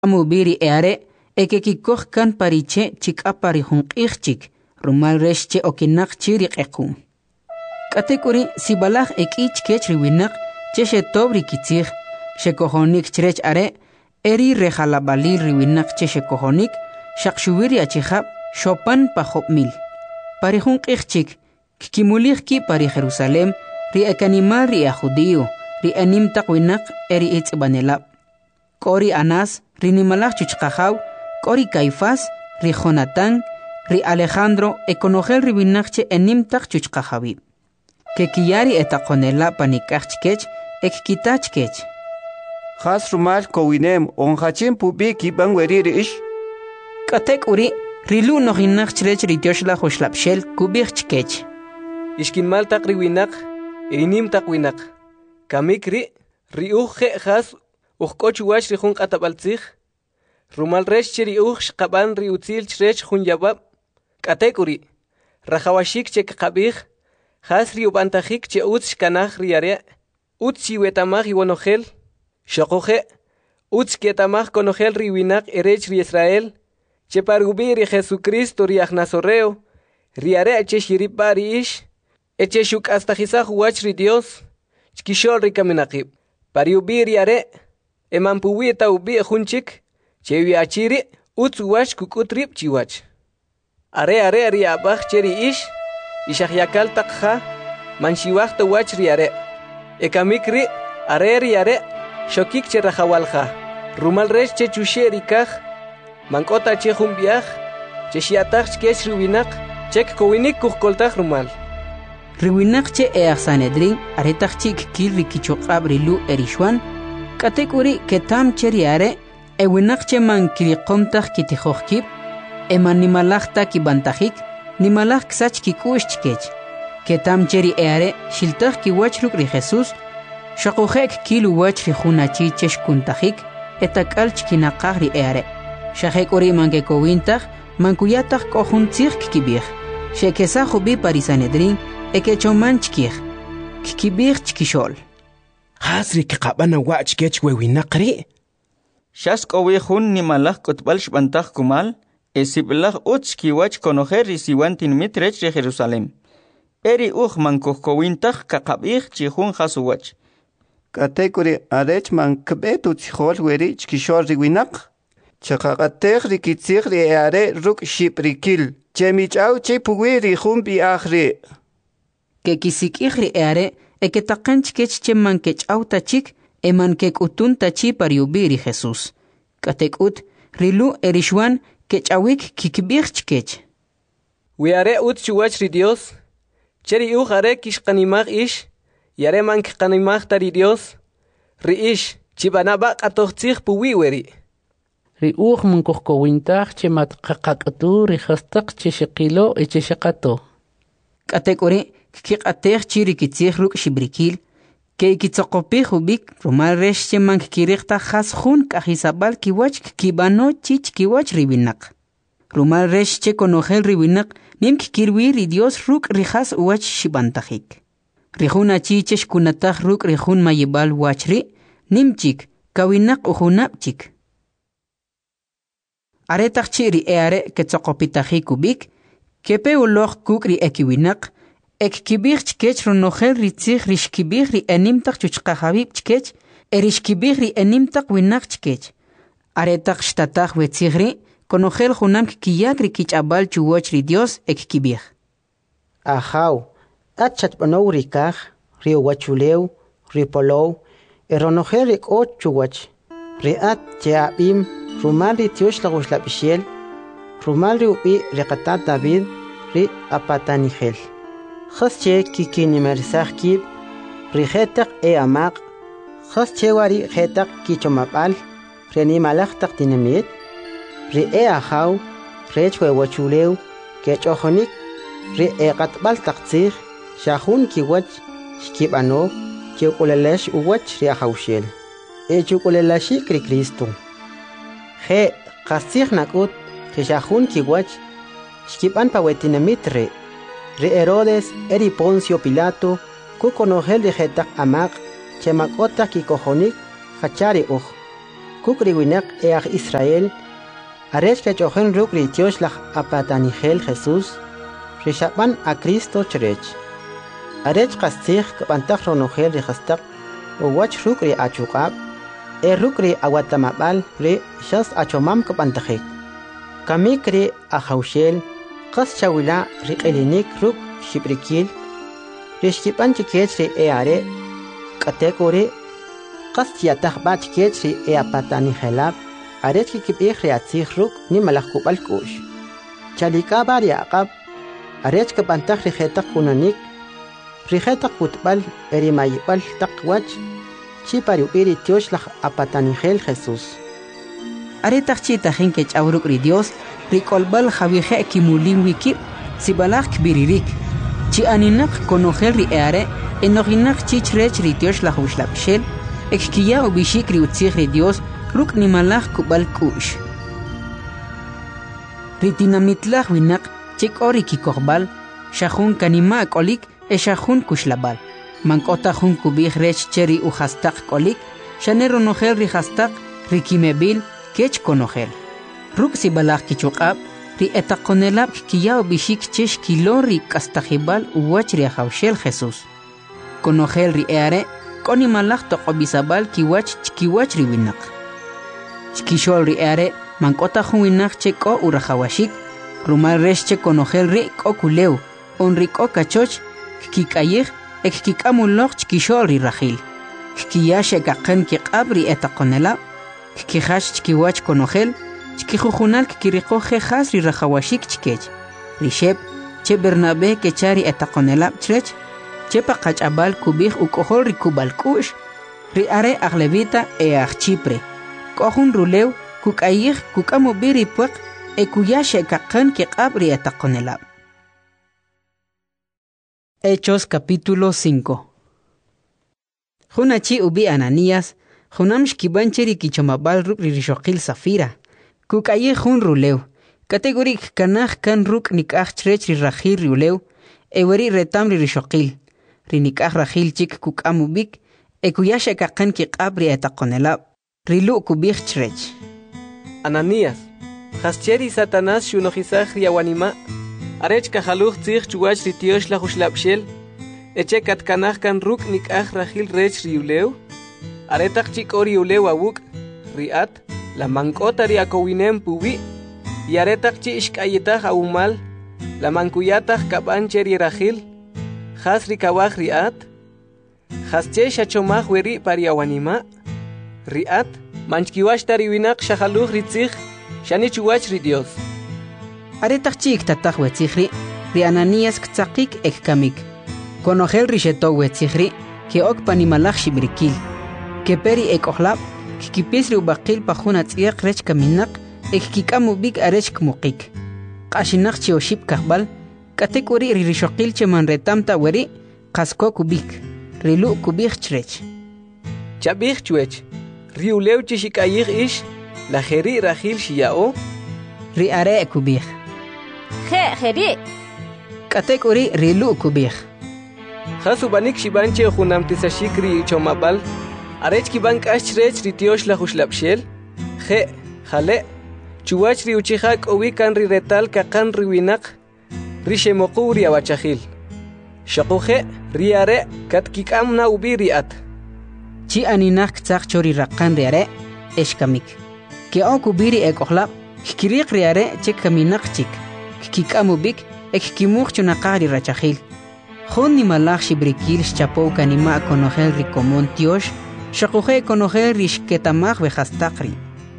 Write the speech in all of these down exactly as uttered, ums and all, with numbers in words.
Amubiri eare ekekikoh kan pariche chik apari hunq'ichik rumal reshche okinak chiri qequ. Katekuri sibalaj ekich kech riwinak cheshe tobri kitzig shekohonik chrech are eri rejalabali riwinak cheshe kohonik shaqshubiri achihab shopan pahop mil. Pari hunq'ichik kikimulig ki pari Jerusalem ri ekanimal ri a judío ri anim taqwinak eri itzbanelab. Kori Anás ri nimalaj chuchqajaw Kori Caifás ri Jonatán ri Alejandro ekonogel ri winakche enim taq chuchqajawi. Que kiyari etaqonela panikachkech ekkitachkech. Has rumal kowinem onhachin pubi kiban weriri ish. Katek uri rilu nohinakchrech ri tioshla hoslapshel kubichkech. Ishkin mal taq ri winak enim taq winak. Kamikri ri uje has uqoch wash ri hun qatabaltzig. Rumal resh chiri uj qaban ri utzil chrech hun yabab. Katek uri rajawashik chek qabig. Has ri ubantajik che utz kanaj riare, utz chiwetamaj iwonogel, shokoje, utz ketamaj konogel riwinak erech ri Israel, che parubi ri Jesucristo ri Agnazoreo, riare che shiripa ri ish, eche shuk astajizaj wach ri Dios, chkishol ri kaminakib, pariubi riare, emampuwi eta ubi ejunchik, che wiachiri, utz wach kukutrip chiwach. Are are ri abaj cheri ish, Ishahyakal takha manshiwach to wach riare. Ekamikri are riare shokik che rajawalja. Rumal resh che chusheri kaj. Mankota che humbiaj. Che shiatach kesh ruwinak. Chek kowinik kuhkoltaj rumal. Riwinak che each Sanedrin aretach chik kil rikichokab rilu erishwan. Katekuri ketam che riare. Ewinak che man kilikomtaj kitijokib. Emanimalachta kibantajik. Nimalaj ksach kikush chkech. Ketam cheri eare shiltaj kiwach ruk ri Jesús. Shakojek kilu wach ri junachi chesh kuntajik. Etakal chkinaqaj ri eare. Shajek ori mangekowintaj mankuyataj kohuntzig kikibij. Shekesa jubi parisanedrin ekechoman chkij. Kikibij chkishol. Hasri kikabana wach kech wewinaqri. Shask owi jun nimalaj kotbal shbantaj kumal. Esiblah uch kiwach konojer risiwantin mitrech de Jerusalem. Eri uj mankokowintach kakabich chihun hasuwach. Katekuri arech man kbetu chihol weri chkishor riwinak. Chakakatech rikitzich ri eare ruk shiprikil. Chemichau chipuwi rihun biachri. Que kisikich ri eare eketakanch kech cheman kech autachik eman kek utun tachi pariubiri Jesús. Katekut rilu erishwan Kechawik kikibich kech. Wiare ut chuwach ri Dios. Cheri uj are kishkanimag ish. Yare man kishkanimag tari Dios. Ri ish. Chibanaba katochtzig puwi weri. Ri uj munkuhkowintag che matkakakatu ri hastak che shekilo e che shekato. Katekori kikatech chiri kitzig ruk shibrikil. Ke kitzokopij ubik rumal resh che man kikirikta has jun kajisabal kiwach kibano chich kiwach ribinak. Rumal resh che konogel ribinak nim kikirwi ri Dios ruk rijas uwach shibantajik. Rijuna chichesh kunataj ruk rijun mayibal wachri nim chik kawinak ujunab chik. Aretaj chiri eare ketzokopitajik ubik kepe uloj kuk ri ekiwinak. Ek kibich chkech ronogel ritzig rishkibich ri enimtak chuchqahabib chkech erishkibich ri enimtak winak chkech. Aretak shtataj wetzigri konogel junam kiyak ri kichabal chuwach ri Dios ek kibich. Ahaw, atchat panow rikaj, ri wachulew, ri polow, eronogel rik ot chuwach. Ri at cheabim, rumal ri tiosh laguslapishel, rumal ri upi rekatat David, ri apatanigel. Khasche kikini mersakib rihetak e amaq khasche wari hetak kichomapal reni malaktak dinamit ri e ahaw rechwe wachulew kechohonik ri e qatbal taqtsig shahun kiwach shkibano chukulelash uwach ri ahawshel e chukulelashi kri Cristo he qasig nakut khishahun kiwach shkiban pawetinamit re Ri Herodes eri Poncio Pilato kukonogel de jetak amaq chemakota kikohonik hachari uj kukri winak each Israel arech ke chochen rukri tiosh lach apatanigel Jesús rishaban a Cristo cherech arech kastig kapantag ronogel rihastak o wach rukri achukab e rukri awatamabal re shas achomam kapantagik kamikri a haushel qas chawila riqelinik ruk shibrikil rishkipan chikech re eare katekore qas yatah ba chikech re e apatanigelab arech ki kibih reatzig ruk ni malakubal kush chalika bar yaqab arech kapantag rihetak kunanik rihetak kutbal erimayibal takwach chipari iri tiosh lach apatanigel Jesús aretach chita jinke chawruk ri Dios rikolbal javije kimulim wikib sibalach kbiririk chi aninak konogel ri eare enoginak chichrech ri tiosh lach ushlapshel ekkiya ubishik ri utzig ri Dios ruk nimalach kubal kush ritinamitlah winak chik ori kikorbal shahun kanima kolik e shahun kushlabal mankota jun kubih rech cheri u hastak kolik shanero nogel ri hastak rikimebil kech konogel ruk sibalach kichuqab ri etaqonelab kiyaw bishik chesh kilo ri kastajibal uwach ri hawshel Jesús konogel ri eare koni malach toqobisabal kiwach kiwach ri winak chkishol ri eare mankota jun winak cheko urahawashik rumal resh che konogel ri ko kuleu on ri ko kachoch kikayih ekkikamulloq chkishol ri rajil kiyashe kaqan kiqabri etaqonelab kihash chkiwach konogel chkijujunal kiriqo jejas ri rajawashik chkech rishep che Bernabe kechari etaqonelab chrech che paqach'abal kubij uk'ojol ri kubalk'u'x ri are aglevita e aj Chipre k'ojun rulew kuk'ayij kuk'amubi ri pueq e kuyax ekaqan kiq'ab ri etaqonelab. Hechos capítulo cinco. Junachi ubi Ananías junam xkibanche ri kichomabal ruk ri rishoqil Safira kuk'ayij jun rulew kategorik kanaj kan ruk nik'aj chrech ri rajil rulew eweri retam ri rishoqil ri nik'aj rajil chik kuk'amubik e kuyax ekaqan kiq'ab ri etaqonelab rilu' kubij chrech. Ananías jascheri Satanás xunojisaj ri awanima arech kajaluj tzij chuwach ri tiox la jushlapshel eche katkanaj kan ruk nik'aj rajil rech ri ulew aretaq chik ori ulew awuk riat la mankota ri akowinem puwi y aretaq chi ishk'ayitaj awumal la mankuyataj kab'an che ri rajil jas ri kawaj riat jasche xachomaj weri pari awanima riat manchkiwash tari winaq xajaluj ri tzij xani chuwach ri Dios aretaq chik tataj wetzijri ri Ananías ktzaqik ekkamik konogel ri xetow wetzijri ke ok panimalaj xibrikil ke peri ek'ojlab kikipis ri ubaqil pajun atz'iaq rech kaminaq ekkik'amubik arech kmuqik q'axinaq chi oxib kajbal k'atek uri ri rishoqil che manretamta weri qasko kubik rilu' kubij chrech chabij chwech ri ulew chi xik'ayij ix la jeri rajil xiya'o ri are kubij je jeri k'atek uri rilu' kubij jas ubanik xiban che junam tisashik ri chomabal arech kiban k'ax chrech ri tiox la jushlapshel je jale chuwach ri uchija k'owi kan ri retal kaqan ri winaq ri xemoqu ri awachajil xaquje ri are katkik'am na ubi riat chi aninaq ktzaq chori raqan ri are exkamik ke ok ubi ri ek'ojlab kiriq ri are che kaminaq chik kik'amubik ekkimuj chunaqaj ri rachajil jun nimalaj xibrikil xchapow kanima konogel ri komon tiox xaquje konogel ri xketamaj bejastaqri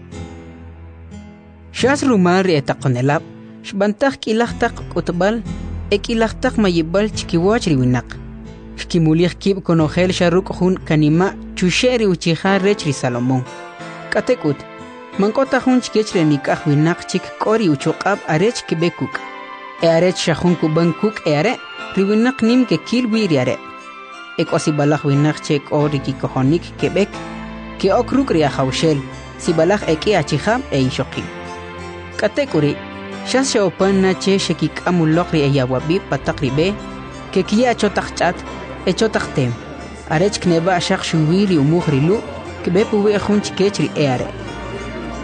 xas rumal ri etaqonelab xbantaj k'ilajtaq k'utbal e k'ilajtaq mayibal chkiwach ri winaq xkimulij kib konogel xaruk jun kanima chuxe ri uchija rech ri Salomón k'atek'ut mankota jun chkech ri nik'aj winaq chik k'ori uchuq'ab arech kibekuk e arech xajun kuban kuk e are ri winaq nim ke kilwi ri are e k'osibalaj winaq che k'ori kikojonik kebek ke ok ruk ri ajawxel sibalaj e k'i achijab e ixoqib k'atek uri xas xeopan na che xekik'amulloq ri eyawabib pataq ri be ke kiya chotaq ch'at e chotaq tem arech kneba xaq xuwi ri umuj ri lu' kbe puwi jun chkech ri e are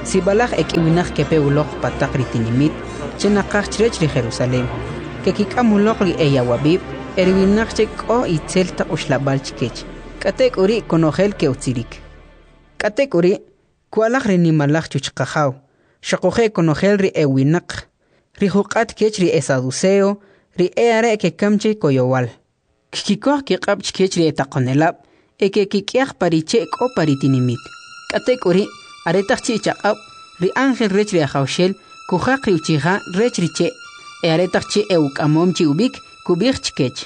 Sibalaj ekiwinaj kepe uloj patak ritinimit, chenakaj chrech ri Jerusalén. Kekikamuloq ri eyawabib, erwinaj chek o itzelta ushlabal chikech. Katek uri konojel ke utzirik. Katek uri, kualaj rinimalaj chuchkajaw. Shakoje konojel ri ewinaq. Ri huqat kech ri esaduceo, ri eare ke kamche koyowal. Kikikoh kiqab chikech ri etaqonelab, eke kikiaj pariche ko paritinimit. Katek uri, aretaj chi chaqab, ri ángel rech ri ajawshel, kujaq ri uchija rech ri che, e aretaj chi eukamom chi ubik, kubij chikech.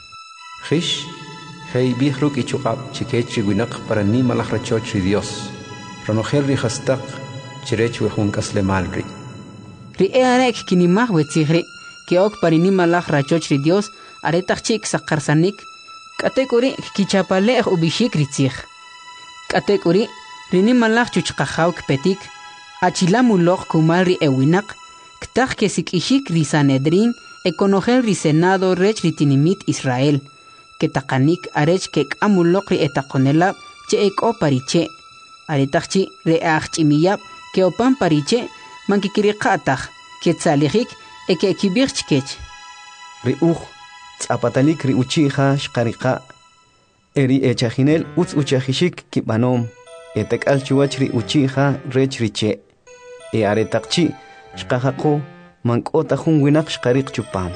Jish, hei bihruk y chukab chikech ri winaq para ni malaj rachoch ri Dios. Ronojel ri hastak, chirech wejun kaslemal ri. Ri earek kinimaj wetzigri, que ok parini malaj rachoch ri Dios, aretaj chi ksaqarsanik, katek uri kichapalej ubishik ri tzij. Katek uri, rini malaj chuchqajaw kpetik, achilamuloj kumal ri ewinaq, ktaj kesikishik ri Sanedrin, ekonojel ri Senado rech ri tinimit Israel, ketaqanik arech kek'amuloj ri etaqonelab che eko pariche, aretajchi re ajch'imiyab ke opan pariche mankikiriqataj, ketzalijik eke kibij chikech. Ri uj, tz'apatalik ri uchija shqariqa, eri echajinel utz uchajishik kibanom, etek'al chiwach ri uchija rech ri che, e aretaqchi shqajaqo mank'ota jun winaq shqariq chupam.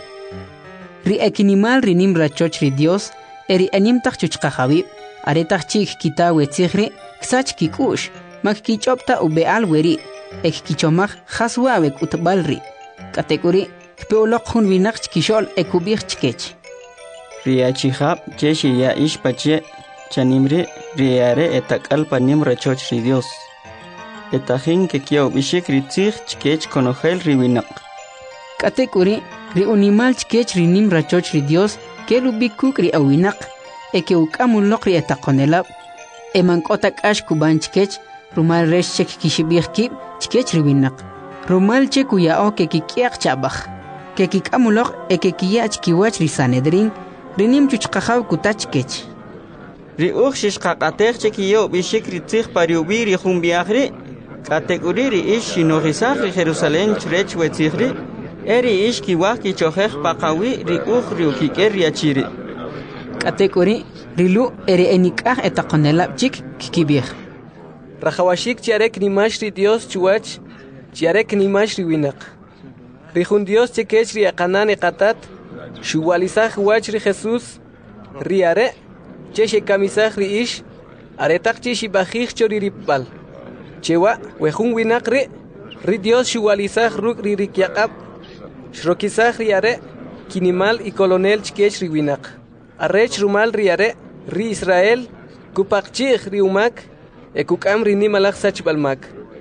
Ri ekinimal rinim rachoch ri Dios, eri animtaj chuchqajabib, aretaj chik kita wetzigri, ksach kikush, mak kichopta ubeal weri, ek kichomaj jaswabek utbalri. Katekuri, kpeolok jun winaq chkishol ekubij chkech. Ri achijab cheshi ya ishpache, chanimri riare etakal panim rachoch ri Dios. Etajin que kiao bishik ri tzig chkech konojel ri winaq. Katekuri, ri unimal chkech ri nim rachoch ri Dios, ke lubikuk ri awinaq, e ke ukamulok ri etaqonelab, e mankotak ash kuban chkech, rumal resh chek kishibij kib, chkech ri winaq. Rumal che kuyao ke kikiaq chabaj, ke kikamulok e ke kiyach kiwach ri Sanedrin, ri nim chuchqajaw kutach kech. Ri uj shishqaqatej che kiyo bishik ri tzig pariubi ri jun viajri, katekuri ri ish shinojisaj ri Jerusalén chrech wetzigri, eri ish kiwaj kichojej paqawi ri uj ri ukiker ri achiri. Katekuri ri lu eri enikaj etaqonelab chik kikibij. Rajawashik chiarek nimash ri Dios chuwach, chiarek nimash ri winaq. Ri jun Dios chekech ri aqanan eqatat, shuwalizaj wach ri Jesús, ri are, che shekamisaj ri ish, aretaq chi shibajij chori ripbal. Chewa, wejun winaq ri, ri Dios shuwalizaj ruk ri rikyaqab, shrokizaj ri are, kinimal y colonel chkech ri winaq. Arrech rumal ri are, ri Israel, kupaqchij ri umak, e kukam ri nimalaj sachbalmak.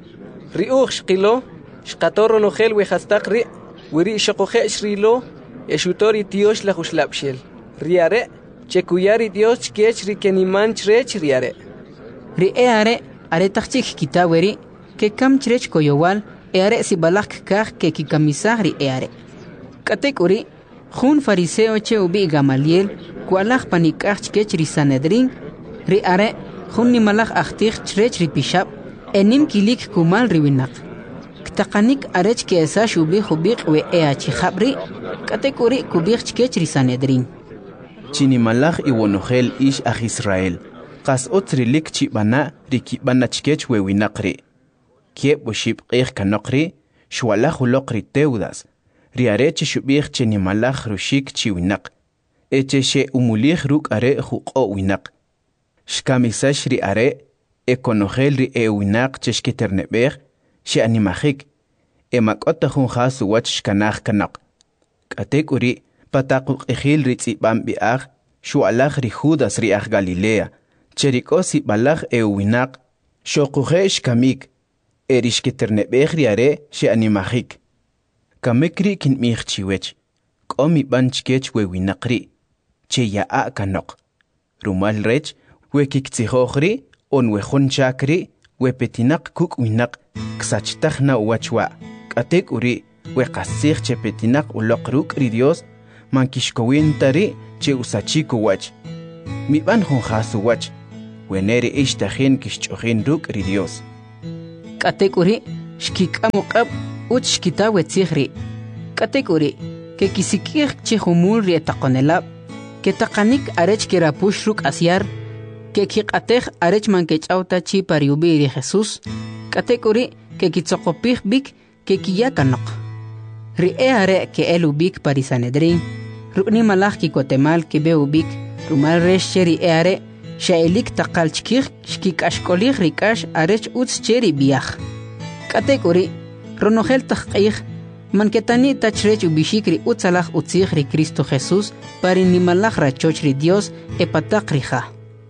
Ri uj shqilo, shqator ronojel wejastaq ri, wiri shoqoje shrilo, e shutori tiosh la jushlapshel. Ri are, chekuyari Dios chkech ri keniman chrech ri are. Ri e are, aretaj chik kitaweri, ke kam chrech koyowal, e are sibalak kaj ke kikamisaj ri e are. Katek uri, jun fariseo che ubi Gamaliel, kualaj panikaj chkech ri Sanedrin, ri are, jun nimalaj ahtij chrech ri pishab, enim kilik kumal ri winaq. Ktaqanik arech ke esash ubi jubik we e achijabri, katek uri kubij chkech ri Sanedrin. Chinimalaj iwonojel ish aj Israel, qas otrilik chibana rikibana chkech we winaqri. Kieb ushib qij kanokri, shwalaj ulokri teudas, riareche shubij chinimalaj rushik chi winaq. Eche she umulij ruk are juqo winaq. Shkamisash ri are, ekonojel ri e winaq cheshkiternebej, she animajik, e makota jun jasu wach shkanaj kanaq. Katek uri, pataquk ejil ri tzibam biaj, shualaj ri Judas ri aj Galilea, cheriko sibalaj e winaq, shokuje shkamik, erishkiternebej ri are she animajik. Kamekri kinmij chiwech, komi ban chkech we winaqri, che yaa kanok. Rumal rech, we kiktzijojri, on we jon chakri, we petinak kuk winaq, ksachtajna uwachwa. Katek uri, we qasij che petinak uloqruk ri Dios, mankishkowintari che usachiko wach. Mi ban jon jasu wach, we neri ishtajin kishchojin ruk ri Dios. Katekuri, shkikamuqab, uch shkitawe tzihri. Katekuri, que kisikir chihumul rietakonelab, que takanik arech kirapush asyar, que kikatej arech mankechauta chi pariubiri Jesús. Katekuri, que kitzokopih bik, que kiyakanok. Ri e are que el ubik parisanedrin, rukni malach ki kotemal que be ubik, rumal resh cheri e are, shaelik takal chkir, shkik ashkolich rikash arech utz cheri biach. Katekuri, ronogel takqich, manketani tachrech ubishikri utzalach utzich ri Cristo Jesús, parinimalach rachoch ri Dios e patak rija.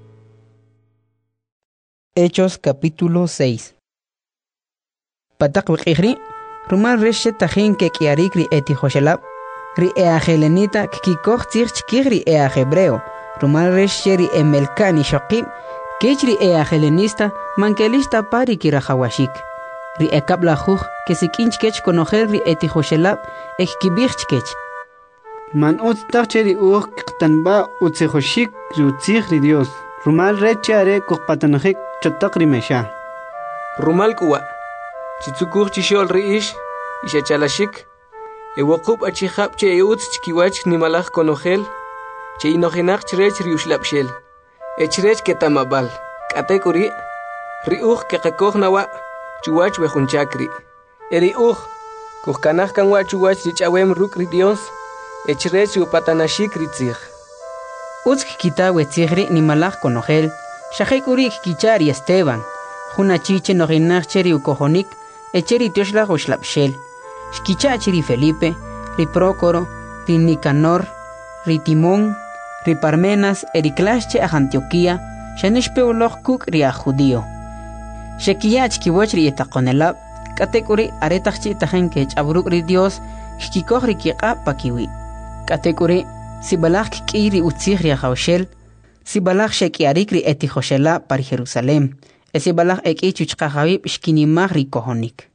Hechos capítulo seis. Patak wikihri, rumal reshe tajin ke kiarik ri eti joshelab, ri ea helenita kikikoch tzich chkir ri ea hebreo, rumal reshe ri emelkani shokib, kech ri ea helenista mankelista pari kirahawashik. Ri ekabla juj que si kinchkech conocer ri eti joshelab ek kibichkech. Man ut tacheri uch ktanba utsejoshik rutzich ri Dios. Rumal reche are kokpatanajik chotak ri mesha. Rumal kuwa. Chitsukur chishol ri ish, isha chalashik. E wakub achihab che eutz chkiwach ni malach konogel. Che inojenach chrech ri ushlapshel. E chrech ketamabal. Katekuri. Ri uch ke kakog nawa. Chuwach wejunchakri. Eri uj, kuhkanaj kanwa chuwach richawem ruk ri Dios, echrech upatanashik ritzich. Utsk kita wetzihri ni malach konogel, shahekuri kichari Esteban, juna chiche noginach cheri ukojonik, echeri tioshla ushlapshel, shkichach ri Felipe, ri Prócoro, ri Nicanor, ri Timón, ri Parmenas, ericlasche a Antioquía, shanishpeuloch kuk ri a judío. Shekiyach kiwachri etakonelab, katekuri aretachchi tajen kech abruk ri Dios, hkikohri kiqa pakiwi. Katekuri, sibalach kiri utzihri a jaushel, sibalach shekiarikri eti joshela par Jerusalem, e sibalach eki chuchkajawib shkinimach ri kohonik.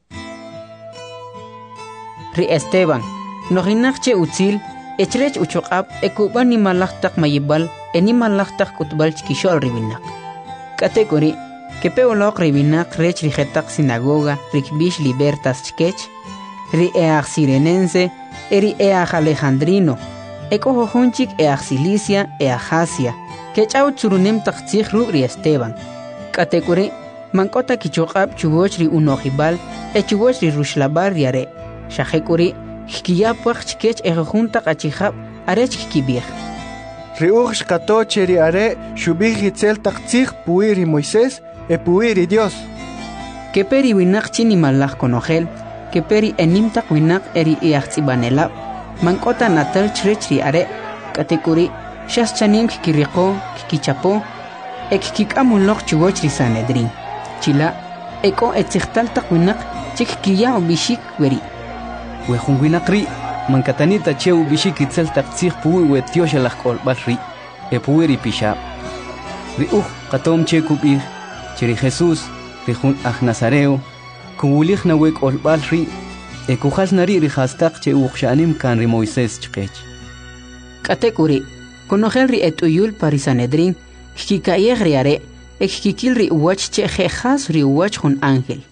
Ri Esteban, noginachche utzil, echrech uchokab, ekuban ni malach tak mayibal, e ni malach tak kutbal chkishol ribinak. Katekuri, que peolok ribinak rech rijetak sinagoga rikbish libertas chkech, ri each sirenense, eri each alejandrino, eko hohunchik each Cilicia each Asia, que chau tsurunem taktzich ru ri Esteban. Katekuri, mankota kichokab chuboch ri unojibal, e chuboch ri rushlabar riare, shahekuri, hkiyapwach chkech e juntak achihab, arech kikibich. Ri uch shkato cheri are, shubich hitzel taktzich puiri Moisés, e puiri Dios. Que peri winak chini malach konogel, que peri enimtak winak eri iachzibanelab, mankota natal chrechri are, katekuri, shas chanim kikiriko, kikichapo, ek kikamulok chugoch ri Sanedrin. Chila, eko etzichtaltak winak, chik kiya ubishik weri. Wejun winak ri, mankatanita che ubishik itzel taktzich pui we tioshalach kolbal ri, e puiri pishab. Ri uch, katom che kubir, Cheri Jesús, rijun aj Nazareo, kubulich na wek olbal ri, e kujas nari rijastak che uxanim kan ri Moisés chkech. Katekuri, konogel ri etuyul parisanedrin, kikayeg riare, e kikil ri uwach che jejas ri uwach jun ángel.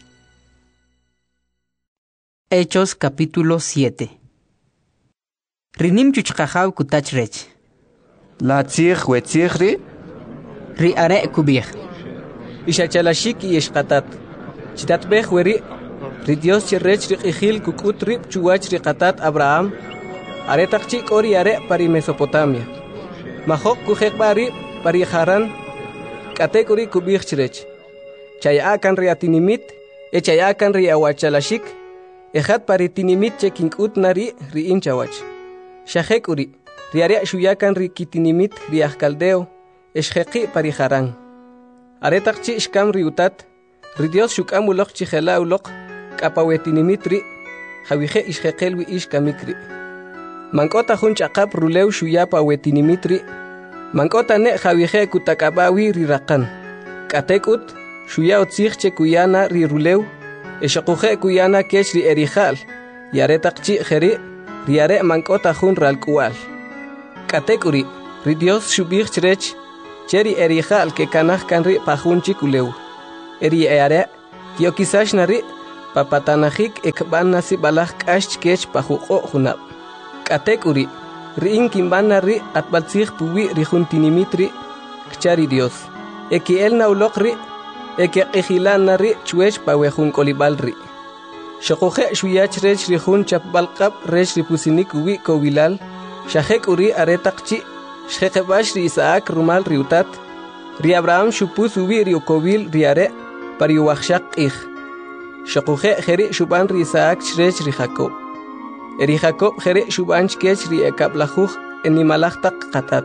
Hechos capítulo siete. Rinim chuchkajaw kutach rech. La tzich we tzich ri? Ri are kubich. Ishachalashik y eshkatat. Chitat bech weri, ri Dios cherrech ri ijil kukut rip chuwach ri katat Abraham, aretak chik ori are pari Mesopotamia. Mahok kujek bari pari Haran, katek ori kubich chrech. Chayakan ri atinimit, e chayakan ri awachalashik, ejat pari tinimit chekinkut nari ri inchawach. Shahek ori, ri are shuyakan ri kitinimit ri ajkaldeo, eshjeki pari Haran. Aretak chi ishkam riutat, ri Dios shukam ulok chihela ulok, kapawetinimitri, jawije ishjekelwi ishkamikri. Mankota junch akap rulew shuyapa wetinimitri, mankota ne jawije kutakabawi rirakan. Katekut, shuya otzich kuyana ri rulew, eshakuje kuyana kech ri erijal, yaretak chi jeri, riare mankota jun ralkual. Katekuri, ri Dios shubich chrech, Cheri erijal que kanaj kanri pajunchi kuleu. Eri eare, Kiokisash nari papatanajik ekban nasi balaj k'ax kech pajuqo junab. K'atek uri ri'in kimban nari atbaltzij puwi rijun tinimit ri kchari Dios. Eki el nauloq ri eki qijilan nari chwech pawejun kolibal ri. Shokuje shuyach rech rijun chapbalqab rech ripusinik uwi kobilal. Shajek uri aretaqchi shjeqebash ri Isaac rumal riutat. Ri Abraham shupus uwi ri ukobil ri are par yuwajshaq q'ij. Shokuje jeri shuban ri Isaac rech ri Jacob. Eri Jacob jeri shuban chkech ri ekablajuj enimalajtaq qatat.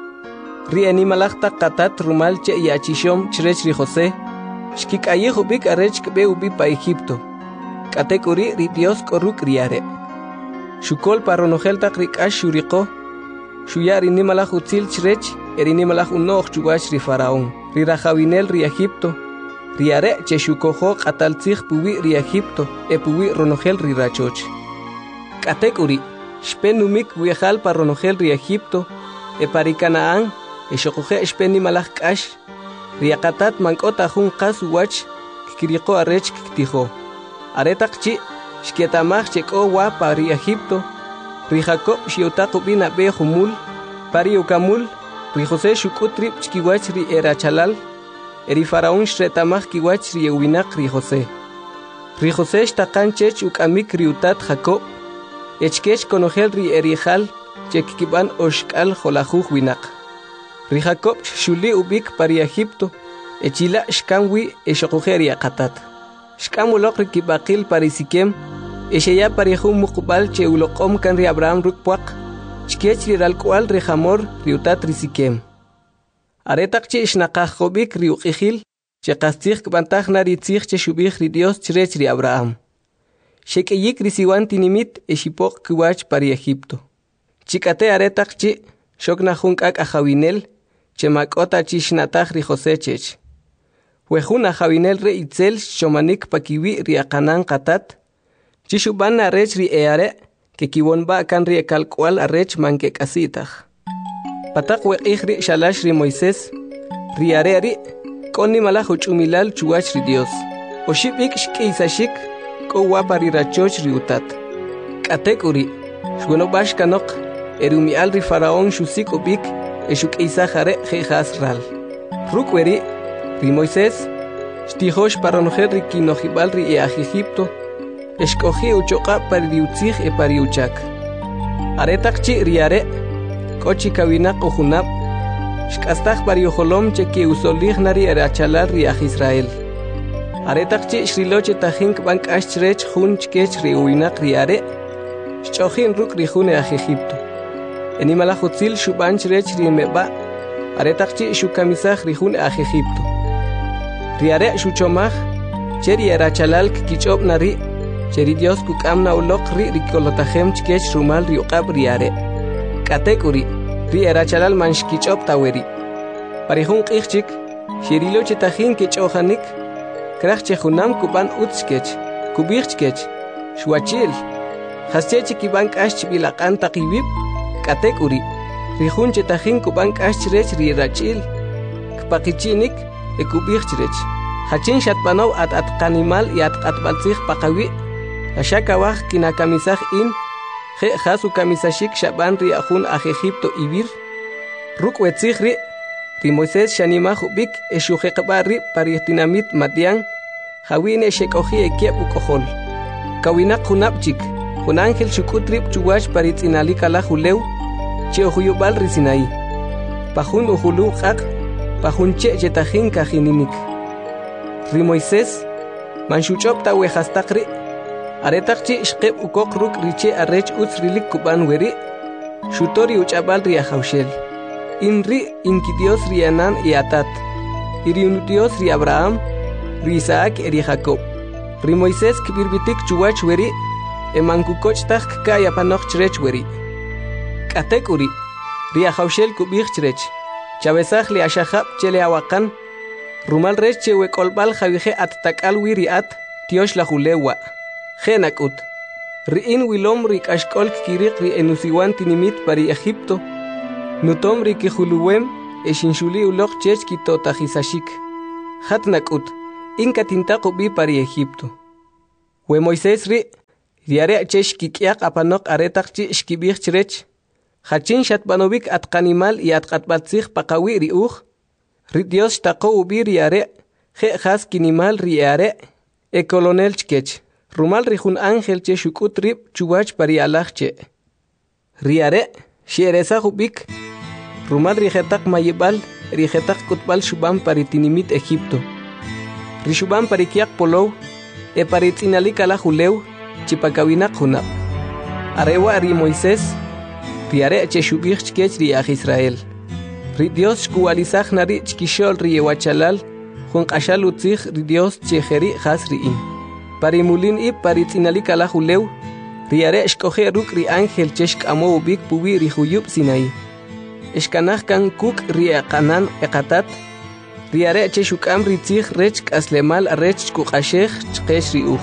Ri enimalajtaq qatat rumal che yachishom chrech ri José. Shkik'ayij ubik arech kbe ubi pa Egipto. K'atek uri ri Dios korruk ri are. Shukol paronojeltaq ri k'ax shuriqo. Shuya ri nimalaj utzil chrech eri nimalaj unoj chuwach ri Faraón. Ri rajawinel ri Egipto. Ri are che shukojo qataltzij puwi ri Egipto e puwi ronojel ri rachoch. K'atek uri shpen umik wiejal paronojel ri Egipto e pari Canaán e shokuje shpen nimalaj k'ax. Ri aqatat mank'ota jun qas uwach kikiriqo arech kiktijo. Aretaq chi shketamaj chek'o wa pari Egipto. Ri Jacob shiotaq ubi nabe jumul pari ukamul. Ri José shuk'utrib chkiwach ri erachalal. Eri Faraón shretamaj kiwach ri ewinaq ri José. Ri José shtaqan chech uk'amik ri utat Jacob. Echkech konojel ri erijal chekkiban oshk'al jolajuj winaq. Ri Jacob shuli ubik pari Egipto. Echila shkanwi eshokuje ri aqatat. Shkamuloq ri kibaqil pari Siquem. Esheya pari jun muqbal che uloqom kan ri Abraham rukpuaq. Chkech ri ralkual ri Hamor ri utat ri Siquem. Aretaq che ishnaqaj qobik ri uqijil che qastij kbantaj nari tzij che shubij ri Dios chrech ri Abraham. Shek'eyik ri siwan tinimit eshipoq kiwach pari Egipto. Chikate aretaq chi shokna jun k'ak ajawinel che mak'ota chi shnataj ri José chech. Wejun ajawinel re itzel shomanik pakiwi ri aqanan qatat. Chi shuban arech ri eare que kiwonba kan ri ekalkual arech manke kasitaj. Patak weqij ri shalash ri Moisés. Ri are ri koni malaj uchumilal chuwach ri Dios. Oshibik shk'isashik ko wapa ri rachoch ri utat. K'atek uri shwenobash kanok erumial ri Faraón shusik ubik eshuk'isaj are jejas ral. Rukweri ri Moisés shtijosh paranojel ri kinojibal ri eaj Egipto. Eshkoji uchoqa pari ri utzij e pari uchak. Aretaq chi ri are kochi kawinaq ujunab. Shk'astaj pari ojolom che ki usolij nari erachalal ri aj Israel. Aretaq chi shriloche tajin k'ban k'ax chrech jun chkech ri uwinaq ri are. Shch'ojin ruk' ri jun eaj Egipto. Enimalaj utzil shuban chrech ri meba. Aretaq chi shukamisaj ri jun eaj Egipto. Ri are shuchomaj che ri erachalal kkich'ob nari. Che ri Dios kuk'amna uloq ri ri kolotajem chkech rumal ri uqab ri are. K'atek uri ri erachalal man shkich'ob taweri. Pari jun q'ij chik xirilo che tajin kich'ojanik. Kraj che junam kuban utz chkech, kubij chkech, shwachil. Jasche che kiban k'ax chbilaq'an taqibib. K'atek uri ri jun che tajin kuban k'ax chrech ri rach'il. Kpaqichinik e kubij chrech. Hachin shatbanaw at at qanimal y at qatbaltzij paqawi. Ashakawaj kinakamisaj in. Je jasu kamisashik shaban ri ajun aj Egipto ibir. Ruk wetzij ri. Ri Moisés shanimaj ubik eshujeqba ri pari tinamit Madian. Jawin eshek'oji ekiep ukojol. Kawinaq junabchik. Jun ángel shukutrib chuwach pari tz'inalik ala julew. Che ojuyubal ri Sinaí. Pajun ujulu q'aq. Pajun che chetajin kajininik. Ri Moisés man shuch'ob ta wejastaq ri. Aretaq chi shqeb ukoq ruk' ri che arrech utz rilik kuban weri. Shutori uch'abal ri ajawshel. In ri inki Dios ri Anan y Atat. Iri un Dios ri Abraham, ri Isaac y ri Jacob. Ri Moisés kibirbitik chuwach weri. E mankukoch taj kaya panoch chrech weri. K'atek uri ri ajawshel kubij chrech. Chabesaj li ashahab chele awakan. Rumal rech che wekolbal javije at takal wiri at tiosh la julewa. Genakut. Ri'in wilom ri kashkol kirik ri enusiwan tinimit pari Egipto. Nutom ri kijuluwem e shinshuli ulok chech kitotajisashik. Hatnakut. inka tintaqo bi pari Egipto. We Moisés ri riare chesh kikiak apanok aretak chi shkibich chrech. Hachin shatbanovik at kanimal y at katbatzich pakawi ri uj. Ri Dios taqo ubi riare je has kinimal riare e colonel chkech. Rumal rijun ángel che shukut rib chuwach pari alach che. Riare shieresa hubik. Rumal rijetak mayibal rijetak kutbal shubam pari tinimit Egipto. Rishubam pari kiak polow e pari tzinalik ala julew chipakawinak junab. Arewa ri Moisés riare che shubich chkech riach Israel. Ri Dios shkuwalizach nari chkishol riewachalal jun qashal utzich ri Dios chejeri has riin. Pari mulin i pari tzinalik ala julew riare shkoje ruk ri ángel cheshk amo ubik puwi ri juyub Sinai. Eshkanach kan kuk riaqanan eqatat riare che shukam ritzich rech aslemal rech kuqashech chqesh riuj.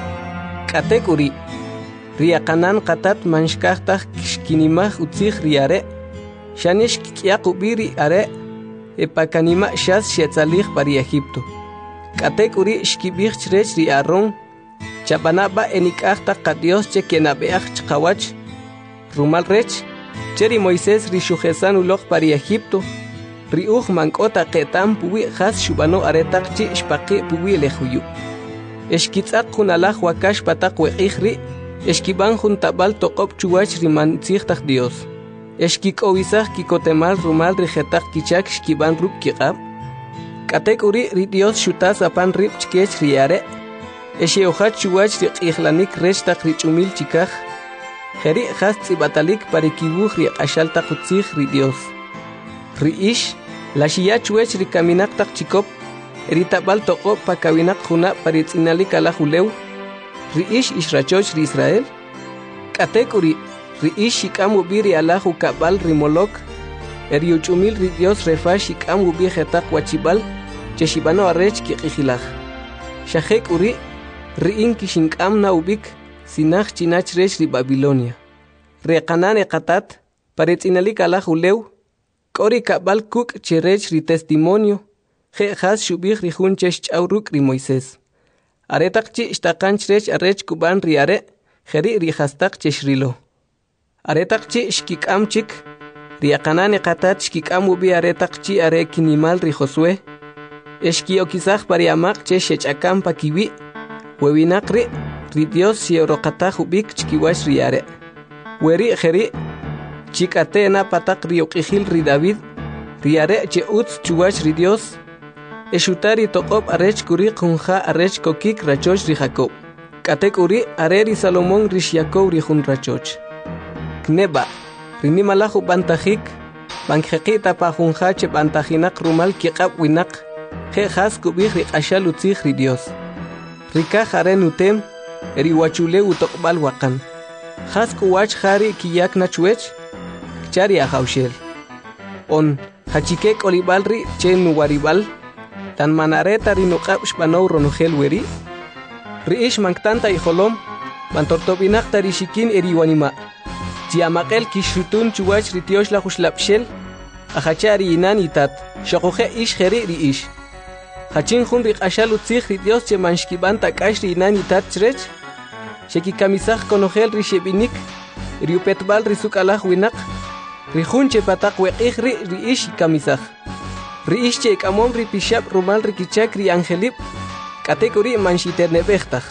Katek uri riaqanan qatat manshkahtach shkinimaj utzich riare shanish kiyak ubiri are epakanima shas shetzalij pari Egipto. Katek uri shkibich rech ri Aarón chapanaba enikachta qadios che kenabeach chqawach rumal rech cheri Moisés ri shujesan uloj pari Egipto ri uj mankota qetam puwi has shubano aretak chi shpaqi puwi lejuyu eshkitzaq kunalaj wakash pataq weqij ri eshkiban juntabal toqob chuwach ri mantzijtaj Dios eshkikowisaj kikotemal rumal ri jetaq kichak shkiban ruk kiqab katek uri ri Dios shutas apan rib chkech riare Esheojat chuwach ri q'ihlanik reshtaq ri ch'umil chikaj jeri has tzibatalik pari kibuj ri q'axal taq utzij ri Dios ri ish la xiya chuwech ri kaminak taq chikop ri tabal toqob pa kawinak juna pari tzinalik ala julew ri ish ishrachoch ri Israel katek uri ri ish shikam ubi ri ala jukabal ri molok eri uch'umil ri Dios refash shikam ubi jetaq wachibal che shibano arrech kiq'ijilaj shajek uri Riin kishinkam na ubik sinach chinach resh ri Babilonia. Reqanane qatat paretzinalik ala julew kori kabal kuk cherech ri testimonio je has shubich ri jun chesh ch'awruk ri Moisés. Aretak chi ishtaqan chrech arech kuban ri are jeri ri hastaq cheshrilo. Aretak chi shkikam chik ri aqanane qatat shkikam ubi aretak chi are kinimal ri Josué. Eshkiokizaj pari amaq che shechakam pa kiwi Wewinakri ri Dios sioroqataj ubik chkiwash riare. Weri jeri chikate na patak ri uqijil ri David riare che utz chuwash ri Dios eshutari toqob arech kuri kunja arech kokik rachoch ri Jacob. Katek uri are ri Salomón ri Jacob ri jun rachoch. Kneba ri nimalaju bantajik banjekita pa junja che bantajinak rumal kiqab winak je has kubij ri q'axal utzij ri Dios. Rika jaren utem eri wachule utokbal wakan. Has kuwach jari kiyak na chuech chari ajaushel. On hachikek olibal ri chen nuwaribal tan manareta ri nuqab shpanow ronogel weri. Ri ish manktanta ijolom bantortobinak tarishikin eri wanima. Tiamaqel kishutun chuwach ri tiosh la jushlapshel ajachari inan itat shokoje ish jeri ri ish. Hachin jun ri q'axal utzij ri Dios che manshkiban tak'ax ri inan itat chrech xekikamisaj konojel ri xebinik ri upetbal ri sukalaj winak ri jun che pataq weq'ij ri ri ish kamisaj ri ish che k'amom ri pixab rumal ri kichak ri angelib k'atek uri manxiterneb'ejtaj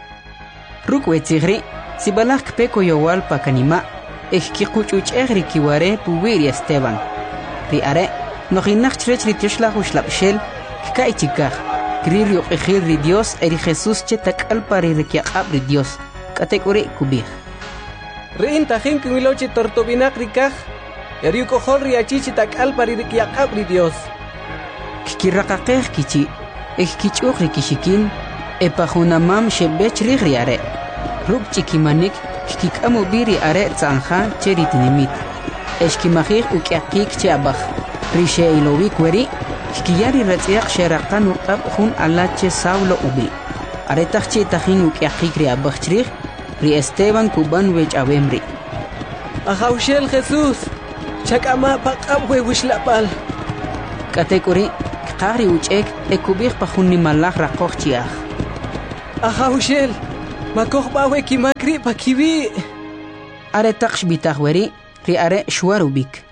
ruk wetzij ri sibalaj kpeko yowal pa kanima ejkiquch'uch'ej ri kiware puwi ri Esteban ri are nojinaj chrech ri tioxlaj uxlab'xel Kai chikaj, krir yo ejir ri Dios eri Jesús che takal pari rikiaqab ri Dios, katekuri kubij. Rin tajin kimilochi tortobinak rikaj, eri ukojol ri achichi takal pari rikiaqab ri Dios. Kikiraqaqej kichi, ejkichuq ri kishikin, epajunamam shebech ri riare. Ruk chikimanik, kikikamu biri are tzanja cheri tinimit. Eshkimajij ukiaqik che abaj, ri sheilowik weri, Kiyari ratsiaq sheraqan uqab jun alache Saulo ubi. Aretaj chi tajin ukiaqik ri abajchrij ri Esteban kuban wech abemri. Ajaushel Jesús, chakama paqab we wishlapal. Katekuri qagri uchek ekubig pajunni malaj raqoj chiaj. Ajaushel, makoj bawe kimakri pakibi. Are taqsh bitajweri, ri are shuarubik.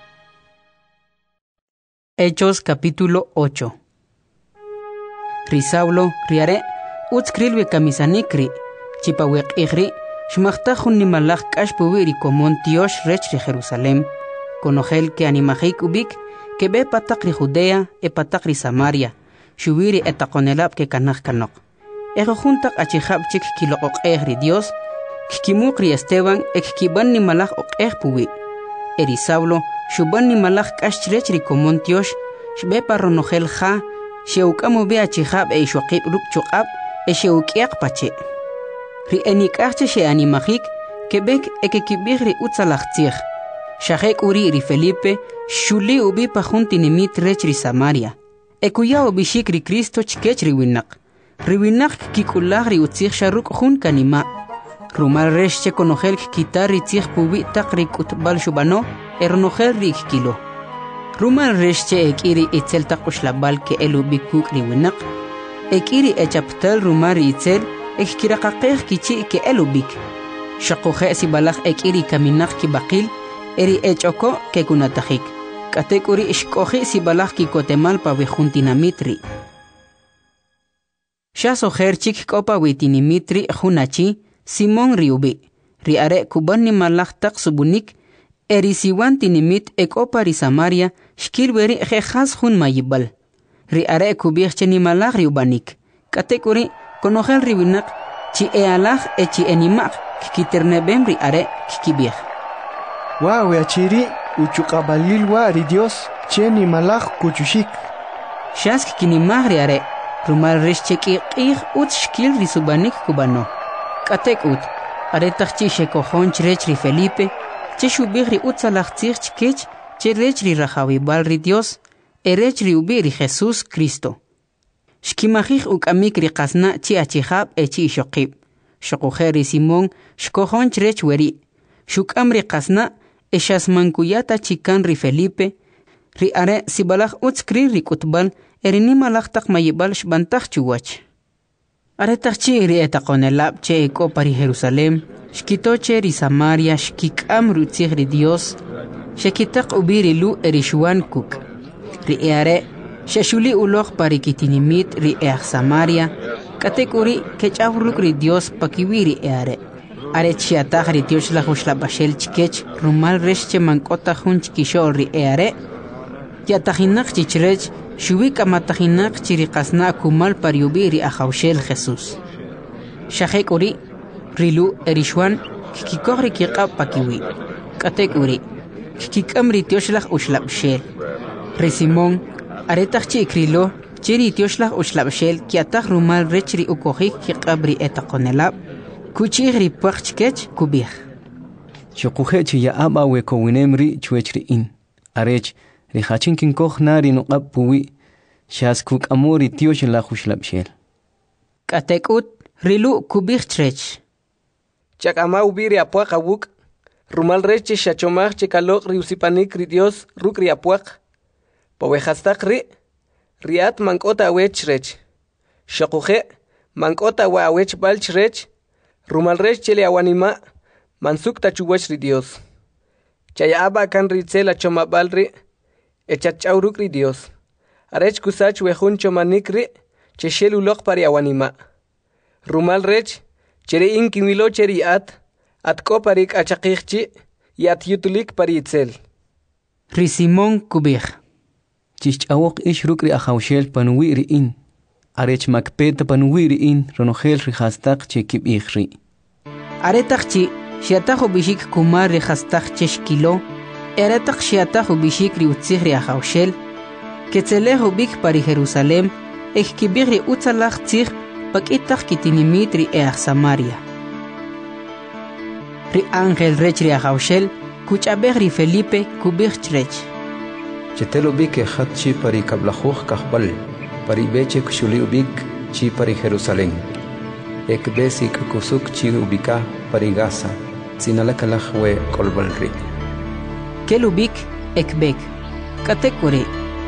Hechos capítulo ocho. Ri Saulo, ri are, utskrilwe kamisanikri, chipawek igri, shmachtajun ni malaj kashpuwi ri komon tiosh rech ri Jerusalem, konojel que animajik ubik, que be patak ri Judea e patak ri Samaria, shubiri etakonelab que kanaj kanok. Ejo juntak achijab chik kilo ok ri Dios, kikimuk ri Esteban ek kiban ni malaj ok puwi. Eri Saulo, shuban ni malaj kashrech ri komon tiosh, shbe parronojel ja, sheukamo be achijab e ishwaqib rup chukab, e sheukiak pache. Ri enikachche she animajik, kebek eke kibig ri utzalachtzich. Shahek uri ri Felipe, shuli ubi pajunti nimit rech ri Samaria. Ekuya ubishik ri Cristo chkech ri winak. Ri winak kikulag ri utzich sharuk jun kanima. Rumal resh che konojel kitar ri tzich pubi tak ri kutbal shubano, eronojel ri kilo. Rumal resh che ekiri itzel tak ushlabal ke elu bikuk ri winak. Ekiri echaptal rumar ri itzel, ekkirakakeh kichi ke elu bik. Shakoje si balaj ekiri kaminak ki bakil, eri echoko ke kunatajik. Katekuri ishkoji si balaj ki kotemal pa vejuntinamitri. Shaso herchik kopa witinimitri junachi, Simón riubi. Ri are kuban ni malaj tak subunik, eri siwan tinimit ek opa ri Samaria, shkilweri jejaz jun mayibal. Ri are kubirche ni malaj riubanik. Katekuri konojel riwinak, chi e alaj e chi enimak, kikiternebem ri are kikibir. Wow, achiri, uchukabalilwa ri Dios, cheni malaj kuchushik. Shask kinimag ri are, rumal rishcheki qih ut shkil ri subanik kubano. Katek ut, are takchi shekojon chrech ri Felipe, che shubig ri ut salachtzich chkech, che rech ri rajawibal ri Dios, e rech ri ubi ri Jesus Cristo. Shkimajij ukamik ri qasna chi achijab e chi shokib. Shokoje ri Simón, shkojon chrech weri. Shukam ri qasna, e shasmankuyata chikan ri Felipe, ri are sibalaj utskri ri kutbal, erini malaj tak mayibal shbantaj chuwach. Are takchi ri etakonelab che eko pari Jerusalem, shkitoche ri Samaria shkikam rutzig ri Dios, shekitak ubiri lu erishuan kuk. Ri eare, sheshuli uloj pari kitinimit ri each Samaria, katekuri kechavruk ri Dios pakiwiri eare. Are chiataj ri Dios la hushlabashel chikech, rumal reshche mankota hun chikishol ri eare, yatajinak chichrech, shubik amatajinak chiriqasna kumal pariubi ri ajaushel Jesús. Shahek uri, rilu erishwan, kikikoj ri kiqab pakiwi. Katek uri, kikikam ri tioshlah ushlabshel. Ri Simón, aretaj chi ikrilo, chiri tioshlah ushlabshel, kiataj rumal rech ri ukojik kiqab ri etakonelab, kuchig ri pachkech kubih. Shokuje chi ya aba we kowinemri chuechri in. Arech, ri hachin kinkoj nari nuqab puwi, shaskuk amori tiosh la hushlabshel. Katekut, rilu kubih trech. Chak ama ubiri apuak awuk, rumal reche shachomach chekalok ri usipanik ri Dios ruk ri apuak. Pawejastak ri, riat mankota awech rech. Shokuje, mankota wa awech balch rech, rumal rech chele awanima, mansuk tachuwach ri Dios. Chayaba kan ri tsela chomabal ri, echachawruk ri Dios. Arech kusach wejun chomanik ri, cheshel ulok pari awanima. Rumal rech, chere inkimilo cheri at, atko parik achakikchi, yat yutulik pari itzel. Ri Simón kubih. Chichawok ish ruk ri ajaushel panuwi ri in. Arech makpeta panuwi ri in, ronojel ri hastak chekib ikhri. Aretak chi, shiatajo bishik kumar ri hastak cheshkilo, eretak shiatajo bishik ri utzig ri ajaushel, ketzelejo bik pari Jerusalem, ekibig ri utzalach tzig, pakitak kitinimit ri each Samaria. Ri Ángel rech ri ajaushel, kuchabeg ri Felipe kubig chrech. Chetelo bik ejat chi pari kablajuj kahbal, pari beche kushuli ubik chi pari Jerusalén. Ek besi kusuk chi ubika pari Gaza, sinalakalaj we kolbalri. Kelubik ekbek, katekuri,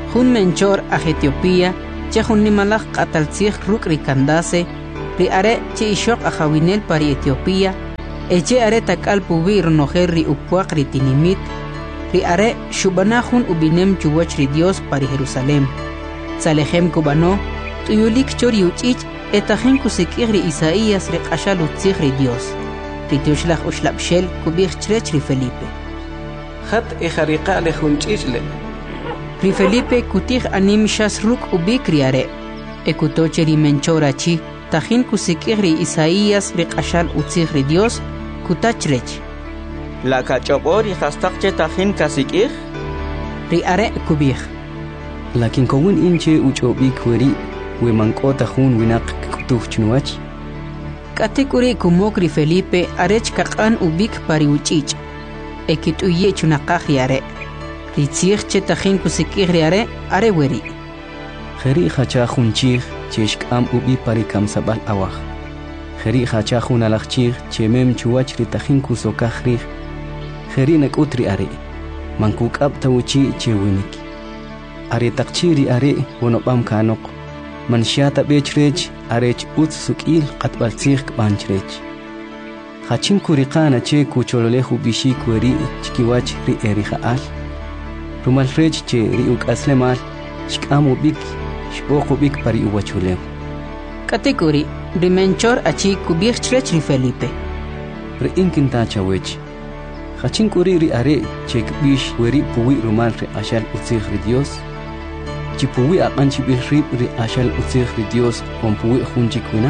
Jun menchor a Etiopía, che jun nimalaj qataltzij ruk rikandase, ri are che ishok a jawinel pari Etiopía, eche are takal pubi ronojer ri upuak ri tinimit, ri are shubana jun ubinem chuwach ri Dios pari Jerusalem. Salejem kubano, tuyulik chor yuchich, etajen kusikir ri Isaías ri qashal utzij ri Dios. Ri tiushlach ushlapshel kubich chrech ri Felipe. Hat ejariqa le junchichle. Ri Felipe kutij anim shas ruk ubik ri are. Ekutoche ri menchorachi, tajin kusikir ri Isaías ri qashal utzij ri Dios, kutachrech. La kachopor y hastakche tajin kasikir? Ri are kubij. Lakin kowin inche uchobik weri, we mankota hun winak kutuj chnuach. Katekuri kumok ri Felipe arech kakan ubik pari uchich. Ekit uye chunakaj ri are. Ri tzij che tajin kusikir ri are, are weri. Kheri khacha khunchig cheshk am ubi pari kam sabal awah. Kheri khacha khun alachchig chemem chuwach ri tajin kusokaj. Kheri nak utri are. Mankuk ab tawuchi chewinik. Are takchiri are wonopam kanok. Man shiata bechrech arech ut sukil qatbaltzig banchrech. Khachin kuriqana che kuchololehu bishi kweri chkiwach ri erihaal. Rumal rech che ri uk aslemal shkamu bik shpoqu bik pari uwachulew. Kategori rimenchor achi kubich chrech ri Felipe. Ri inkinta chawech. Khachin kuri ri are che kbish weri puwi rumal ri ashal utzig ri Dios. Chipuwi aqanchi bihrib ri ashal utzig ri Dios pompuwi junchi kunak.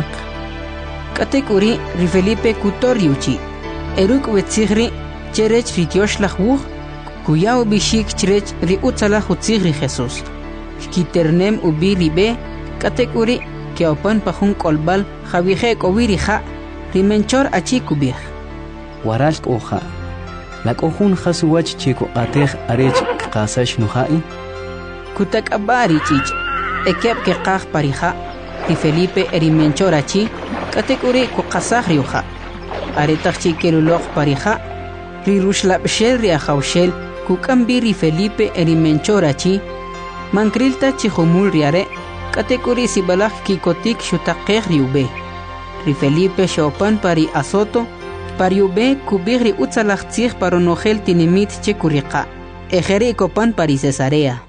Kategori ri Felipe kutoriuchi. Eruk wetzigri cherech ri Dios lachwuch kuyao bishik cherech ri utzalach utzig ri Jesus. Kiternem ubi ribe kategori keopan pahun kolbal javije kowiri ja rimenchor achi kubih. Waral koha. La kohun khasuwach chiko qatej arech qasash nuhai. Kutak abari chich, ekep ke qaj parija, ri Felipe erimenchorachi, kategori kukasaj riuja. Aretach chikerulok parija, ri rushlapshel ri ajaushel, kukambi ri Felipe erimenchorachi, mankrilta chihumul riare, kategori sibalaj kikotik shutakej riube. Ri Felipe shopan pari azoto, pariube kubir ri utzalaj tzig paronogel tinimit chekurika, ejeri kopan pari Cesarea.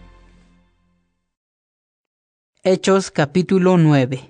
Hechos capítulo nueve.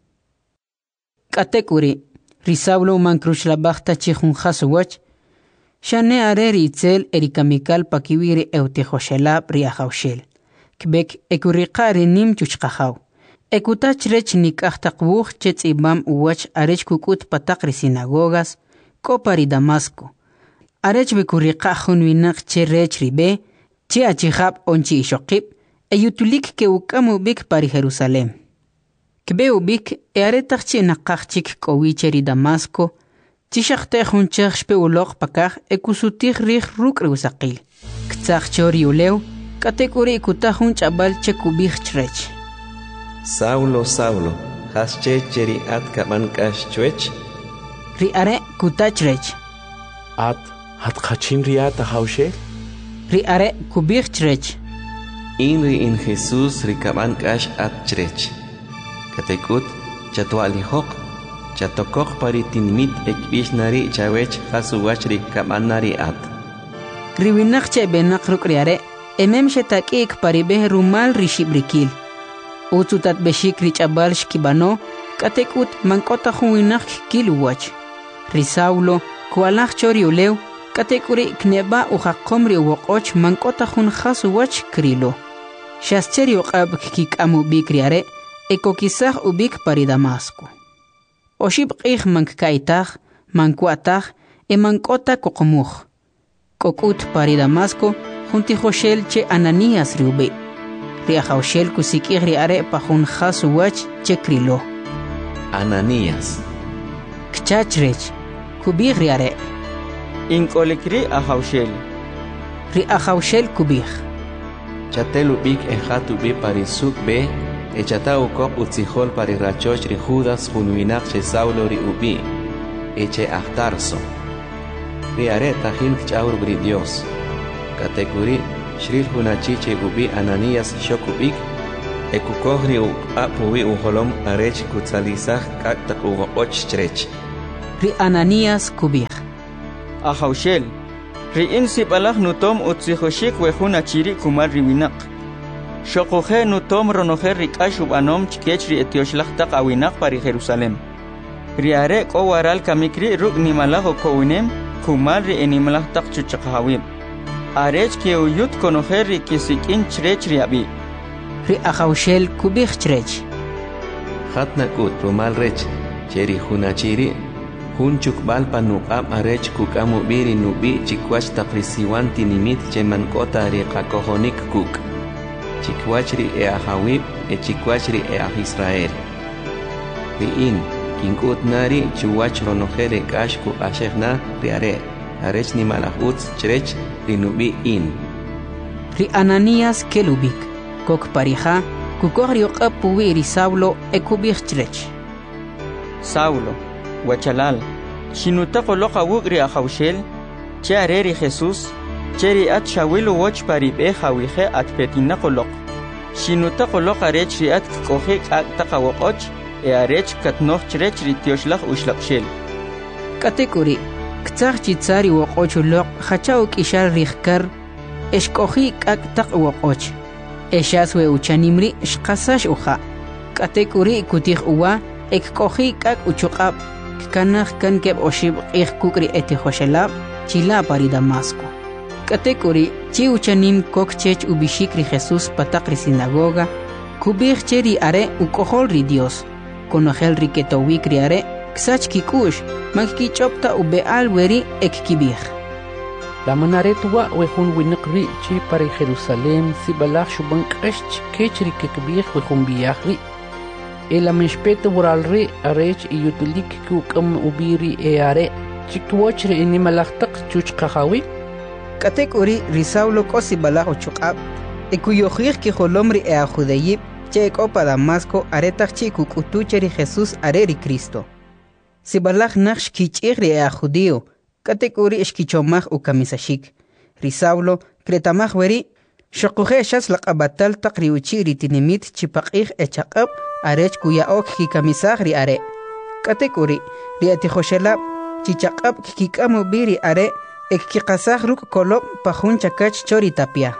Katekuri, Risaulo mankruchlabachta chihun haswach, shane are ritzel erikamikal pakiwiri eutejoshelab riahaushel, kbek ekurikari nim chuchkahaw, ekutach rech nikahtakbuch chetz ibam uwach arech kukut patakri sinagogas, kopari Damasco, arech bekurikahun winak che rech ribe, che achihab onchi ishokib, eyutulik ke ukamu bik pari Jerusalem. Kbe ubik e aretachchi nakachchik kowicheri Damasco, chishakte hunchach shpe ulok pakach e kusutik rich ruk reusakil. Ktsach chori uleu, katekuri kutahun chabal che kubich chrech. Saulo, Saulo, hasche cheri at kaman kash chwech? Ri are kutachrech. At hat khachim riata haushe? Ri are kubich chrech. Inri in Jesús rikaban kash at chrech. Katekut chatualihok chatokok paritinmit ekbish nari chawech hasuwach rikaban nari at. Riwinak che benak rukriare emem shetakik paribeh rumal rishibrikil. Utsutat beshik richabal shkibano katekut mankota huinak kiluwach. Risaulo kualach choriuleu katekuri kneba uhakomri wokoch mankota hun hasuwach krilo. Shascheri uqab kikamu bikriare, ekokisach ubik pari Damasco. Oshib qih mankkaitach, mankuatach, e mankota kokomuch. Kokut pari Damasco, junti Joshel che Ananías riube. Riajoshel kusikir riare pahun hasuwach che krilo. Ananías. Kchachrech, kubir riare. Inkolikri ajoshel. Riajoshel kubir. Chatelu bik ejatu bi parisuk be, echata ukop utzihol pari rachoch ri Judas junwinak che Saulo ri ubi, eche ahtarso. Ri are tajin kchaur bri Dios. Kategori Shrir hunachiche ubi Ananías shokubik, ekukohri u apuwi uholom arech kutzalizach kaktak ugo och strech. Ri Ananías kubik. Ahaushel, ri insip alach nutom utzihoshik wehuna chiri kumar riwinak. Shokohe nutom ronoher rikash ubanom chkech ri etioshlach tak awinak pari Jerusalem. Riare ko waral kamikri ruk nimalaho kowinem kumar ri enimlach tak chuchakahawim. Arech ke uyut konoher ri kisikin chrech riabi. Ri Ahaushel kubik chrech. Hatnakut rumal rech, cheri hunachiri. Hunchuk balpa nuqam arech kukamu biri nubi chikwach taprisiwan tinimit cheman kota ri qakohonik kuk. Chikwachri e ahawib e chikwachri e ah Israel. Riin, kinkut nari chuwach ronojere kashku ashegna riare. Arech ni malahuts chrech ri nubi in. Ri Ananías kelubik. Kok parija, kukogri oqapuwi ri Saulo e kubik chrech. Saulo. Wachalal, shinutako loka wugri ahaushel, che areri Jesus, cheri at shawilu watch paribe hawihe at petinako lok. Shinutako loka rechri at kohe ak takawokoch, e arech katnoch rechri tioshlach ushlapshel. Katekuri, ktsach chitsari wokochu lok, hachauk ishar rihkar, eshkohi ak takwokoch. Eshaswe uchanimri, shkasash uha. Katekuri kutih uwa, ekkohi ak uchukab. Kanach kan keb oshib ich kukri eti hoshelab chila pari Damasco. Katekuri chi uchanim kokchech ubishikri Jesus patakri sinagoga kubich cheri are ukohol ri Dios konogel riketo wikri are ksach kikush magki chopta ube alweri ekkibich. La manaretwa wehun winqri chi pari Jerusalem si balach shuban qesh kechri kekbich wehun biyahri. El amespeto buralri arech iyutulik kukam ubiri eare chikwochri inimalachtak chuchkahawi. Katekuri risaulo kosi balajo chukab ekuyojir ki holomri e ajudeyib che opa Damasco aretach chikuk utucheri Jesus areri Cristo. Si balaj naksh kichigri e ajudio katekuri eshkichomaj ukamisashik. Risaulo kretamaj weri shokuje shas laqabatal taqri uchiri tinimit chipaqij echaqab arech kuya ok kikamisaj ri are. Katekuri ri atijoshelab chichaqab kikikamu biri are ek kikasaj ruk kolop pajun chakach chori tapia.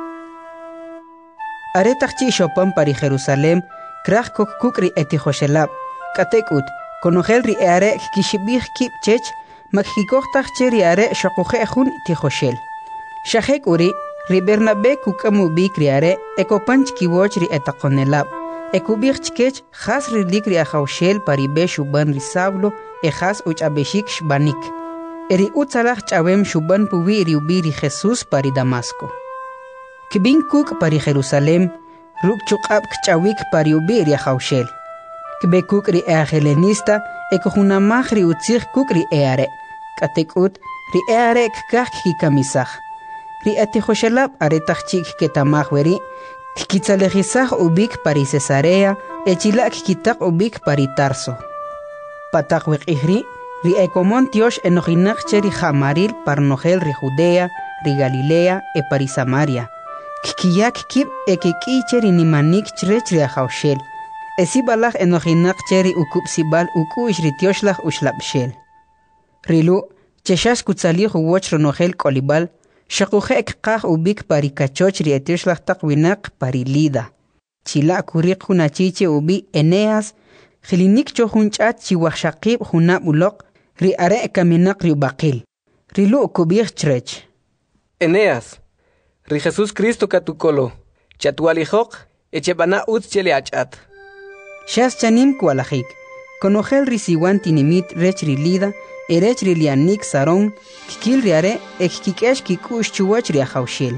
Are takchi shopan pari Jerusalem kraj kok kukri atijoshelab. Katekut konogel ri are kishibij kip chech makikoktaj cheri are shokuje jun tijoshel. Shahek uri ri Bernabé kukamu bikri are ekopanch kiwoch ri etakonelab. Ekubich chkech khas ri likri ahaushel paribe shuban ri Saulo e khas uchabeshik shbanik. Eri utzalach chawem shuban puwi ri ubiri Jesus pari Damasco. Kibin kuk pari Jerusalem ruk chukab kchawik pari ubiri ahaushel. Kibe kuk ri eahelenista ekohunamach ri utzich kuk ri eare. Katekut ri eare kkach kikamisach. Ri atijoshelab aretach chik ketamach weri kitzalejizaj ubik pari Cesarea echilak kitak ubik pari Tarso. Patak wekihri ri ekomon tiosh enojinach cheri jamaril parnogel ri Judea, ri Galilea e pari Samaria. Kikiyak kip ekeki cheri nimanik chrech ri ahaushel. Esibalach enojinach cheri ukup sibal ukush ri tioshlach ushlapshel. Rilu cheshash kutzalij uwoch ronogel kolibal shakuje ekqaj ubik pari kachoch ri etishlach taqwinak pari Lida. Chila kuriq hunachiche ubi Eneas, khilinik chohunchat chiwachshaqib hunab ulok ri are kaminak ri baqil. Rilu kubich chrech. Eneas, ri Jesus Cristo katukolo, chatualijok, echebana utz chele achat. Shas chanim kualajik, konogel ri siwan tinimit rech ri Lida, erech ri lianik saron, kikil ri are, ek kikesh kikush chuwach ri ahaushel.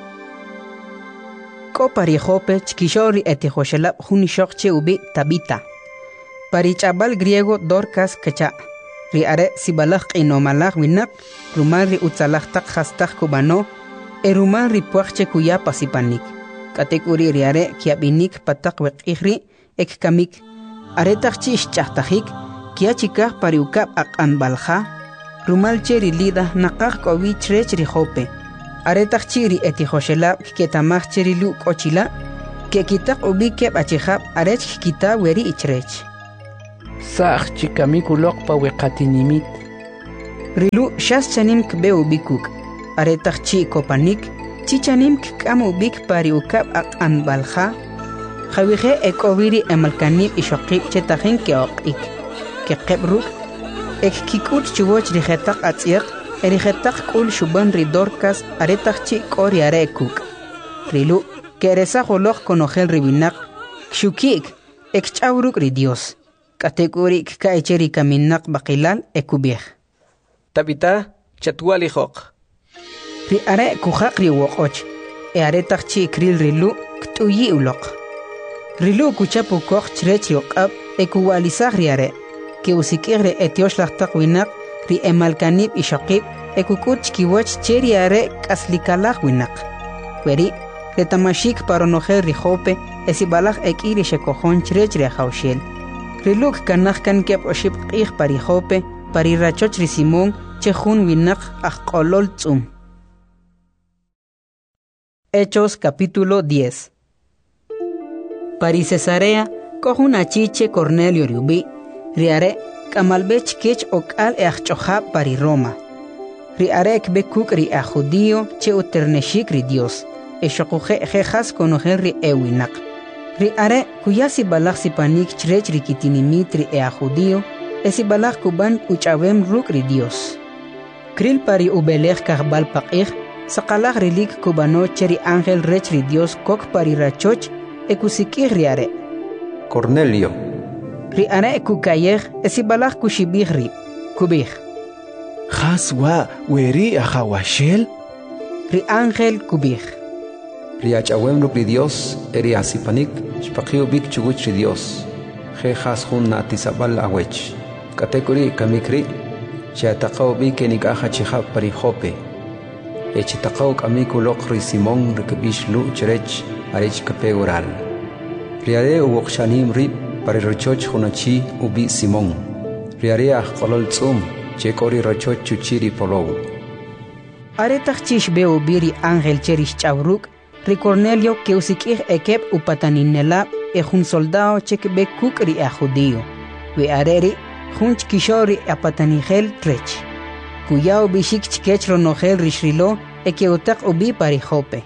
Ko pari Jope chkishori etijoshelab hunishok che ubi Tabita. Pari chabal griego Dorcas kacha. Ri are sibalach inomalach winak, rumal ri utzalach tak hastak kubano, e rumal ri puachche kuya pasipanik. Katekuri ri are kiabinik patak wekihri ek kamik. Are takchi ischachtajik, kia chikaj pari ukab ak anbalja, rumal che ri Lida nakaj kowi chrech ri Jope. aretaq chiri etihoshelab ketamaj chiri lu kochila que kitaq ubike bachihab arech kita weri ichrech saq chikamikulok pa weqatinimit rilu shas chanim kbe ubikuk aretaq chi kopanik chichanim k'am ubik pari ukab aq'an balja khawije ekobiri emalkanib ishoqib chetajin ke oqik ke qebruk ek kikut chuwoch rijetaq atziq erijetaq kul shuban ridorkas aretaq chi kori arekuk rilu keresa joloq konojel ribinak shukik ek chawruk ri Dios kategori ka echeri kaminak baqilal ekubih tabita chatwali joq ri are kujaq ri woqoch e aretaq chi kril rilu ktuyi uloq rilu kuchapu koq chrech yoqab ekuwalisaq ri are que usikigre etioshlag taqwinak ri emalkanib ishaqib ekukut kiwach cheri are kaslikalaq winak weri retamashik paronojel ri jope esibalaq ekiri shekojon chrech ri hawshel riluk kanaq kan kep oshib qih pari jope pari rachoch ri Simón chejun winak aqolol tsum. Hechos capítulo diez. Pari Cesarea kohun achiche Cornelio riubi riare kamalbech kech okal e achchoja pari Roma. Riare ekbekuk ri a judío che uterneshik ri Dios. E shokuje jejas konojer ri ewinak. Riare kuyasi balak si panik chrech ri kitinimit ri e a judío. Esi balak kuban uchawem ruk ri Dios. Kril pari ubelech karbal pakir. Sakalak rilik kubano cheri ángel rech ri Dios kok pari rachoch ekusikir riare. Cornelio. Ri ana ekukayej esibalak kushibih ri kubih. Khaswa weri ahawashel. Ri ángel kubih. Ri achawem ruk ri Dios eri asipanik shpaqiu bik chuguch ri Dios. Je khas hun natisabal awech. Katekuri kamikri shataqaw bik enikaha chihab pari jope. Echitaqaw kamiku lokri Simón rikebish lu cherech arech kape oral. Riare uwokshanim rib pari rochoch hunachi ubi Simón. Riare ahqolol tsum chekori rochoch chuchiri polow. Aretaq chishbe ubiri ángel cherish chavruk ri Cornelio que usikih ekep upataninela e jun soldado chekbe kuk ri a judío. We areri junch kishori apatanigel trech. Kuyao bishik chikech ronogel rishrilo e que utak ubi pari jope.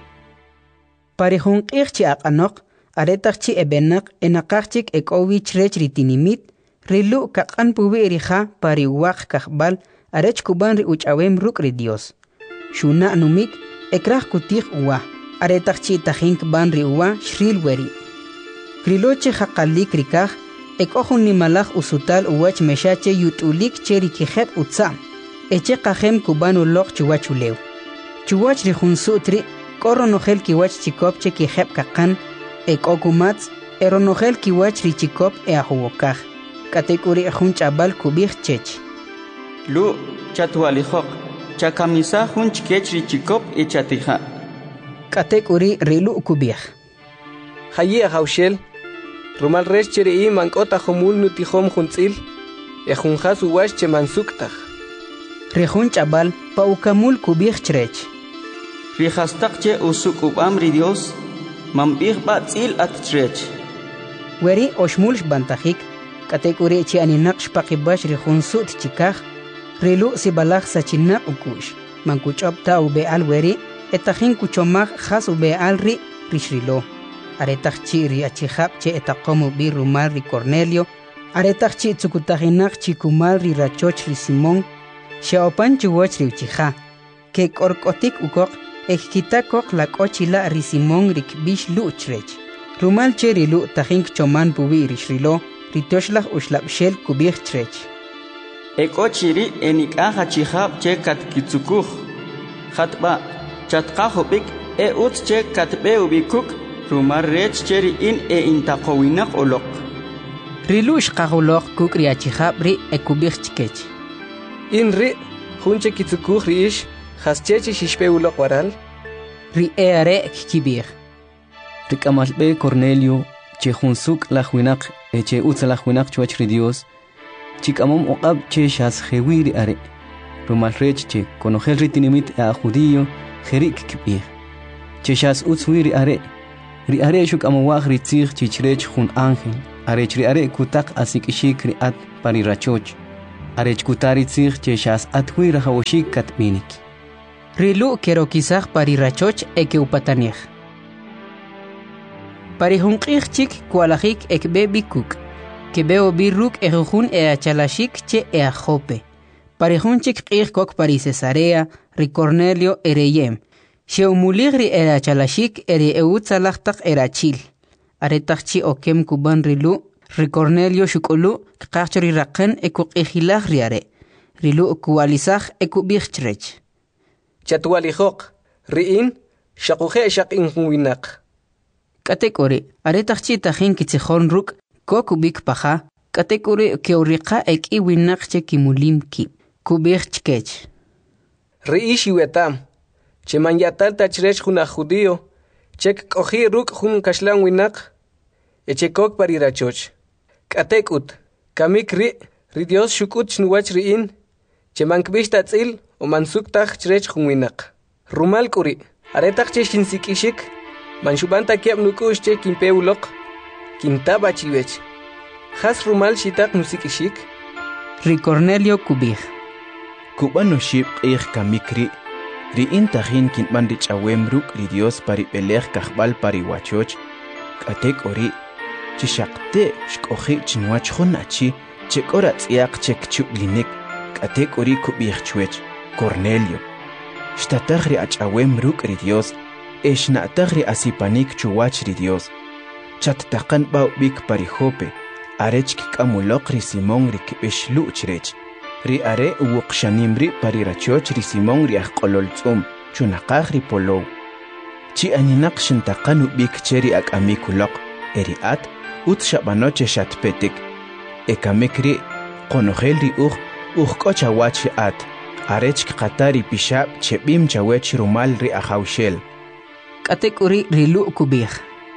Pari jun qirchi aqanok aretaq chi ebenak enaqachik ek owi chrech ritinimit rilu kaqan pubi rija pari waq kahbal arech kuban ri uchawem ruk ri Dios. Shuna numik ekrah kutih uwa aretaq chi tajink ban ri uwa shril weri. Kriloche haqalik rikaj ek ojun nimalaj usutal uwach meshache yutulik cheri kijeb utsam. Eche kajem kubano lok chuwachulew. Chuwach ri junsutri koronogel kiwach chikop che kijeb kakan ek okumats eronogel kiwach ri chikop e ahuwokaj. Katekuri jun chabal kubij chech. Lu chatualijok chakamisa jun chikech ri chikop e chatija. Katekuri rilu kubij. Hayi hawshel rumal resh cheri i mankota humul nutijom juntzil e junjas uwash che mansuktaj. Rejun chabal pa ukamul kubij chrech. Rijastaq che usuk ubam ri Dios mambij batzil at chrech. Weri oshmulsh bantajik katekuri chi aninaq paqibash rejun sut chikaj rilu sibalaj sachinak ukush mankuchop ta ube al weri etajin kuchomaj jas ube al ri rishrilo. Aretaq chi ri achihab che etaqomu bi rumal ri Cornelio aretaq chi tsukutajinak chikumal ri rachoch ri Simón Shaopan chuwach ri uchija ke korkotik ukok ekkitakok la kochila ri Simón rikbish lu chrech. Rumal cheri lu tajink choman pubi rishrilo ritoshlaj ushlabshel kubij chrech. Ekochiri enikaja chihab che katkitsukuj. Hatba chatqajobik e utz che katbe ubikuk rumar rech cheri in e intaqowinak olok. Rilush qajolok kuk ri achihab ri ekubij chkech. Inri junche kitsukuj riish haschechi shishpeulok waral ri eare kibir rikamalbe Cornelio che junsuk la juinak eche utsa la juinak chuach ri Dios chikamom oqab che shas jewiri are rumal rech che konojel ritinimit a judío jerik kibih cheshas utswi ri are ri are shuk amawag ri tzig chichrech jun ángel are ri are kutak asikishik ri at pari rachoch are kutari tzig cheshas atwi rahawoshik katminik rilu kero kisaj pari rachoch eke upatanij pari hunqij chik kualajik ekbe bikuk kebeo birruk ejujun e achalashik che e ajope pari hunchik qij kok pari Cesarea ri Cornelio ereyem Sheumuligri era chalashik eri eutzalachtak era chil. Aretachchi okem kuban rilu, ri Cornelio shukulu, kachri raken eku ejilag riare. Rilu kualizag eku bichtrech. Chatualijok, riin, shakuhe shakin winak. Katekori, aretachchi tajin kitzihon ruk, kokubik paja, katekori keurika ek iwinakche kimulimki, kubichkech. Riish yuetam. Che manyatal tachrech juna judío, chek kohi ruk jun kashlan winak, echekok parirachoch. Katekut, kamik ri, ri Dios shukut chnuwach riin, che mankbish tatzil o mansuktak chrech jun winak. Rumal kuri, aretak che shinsikishik, manshubanta kiab nukush che kimpeulok, kintaba chivech. Has rumal shitak nusikishik. Ri Cornelio kubih. Kubano shib ich kamikri. Riin tajin kintman rich awemruk ri Dios pari pelej kahbal pari wachoch katek ori chishakte shkohi chinwach honachi chekora tsiak chek chublinik katek ori kubich chwech Cornelio shtatagri ach awemruk ri Dios eshna tagri asipanik chuwach ri Dios chat taqan bau bik pari Jope arech kikamulok ri Simón ri kibeshlu chrech ri are uqshanimri pari rachoch ri Simón ri aqololtzum chunaqaj ri polow chi aninaq shintaqanu bikcheri akamikulok eri at ut shabanoche shatpetik ekamekri qonojel ri uj uqkochawach at arech qatari pishab chebim chawech rumal ri ajawshel katekuri rilu kubij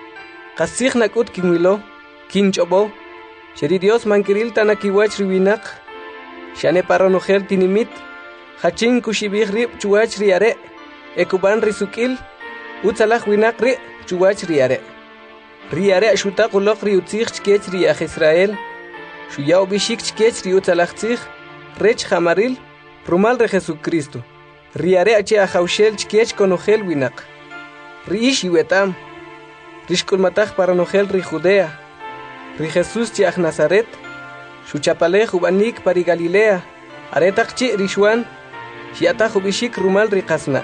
qasig nakut kinwilo kinchobo cheri Dios mankiril tanakiwach riwinaq Shane paronogel tinimit, hachin kushibig rib chuach riare, ekuban risukil, utzalach winak ri chuach riare. Riare shutak ulok ri utzich chkech riach Israel, shuyao bishik chkech ri utzalach tzich, rech hamaril, rumal re Jesucristo. Riare ache ajaushel chkech konogel winak. Riish iwetam, rishkulmatach paronogel ri Judea, ri Jesus chiach Nazaret, Shuchapale jubanik pari Galilea, aretakchi rishwan, shiata jubishik rumal rikasna.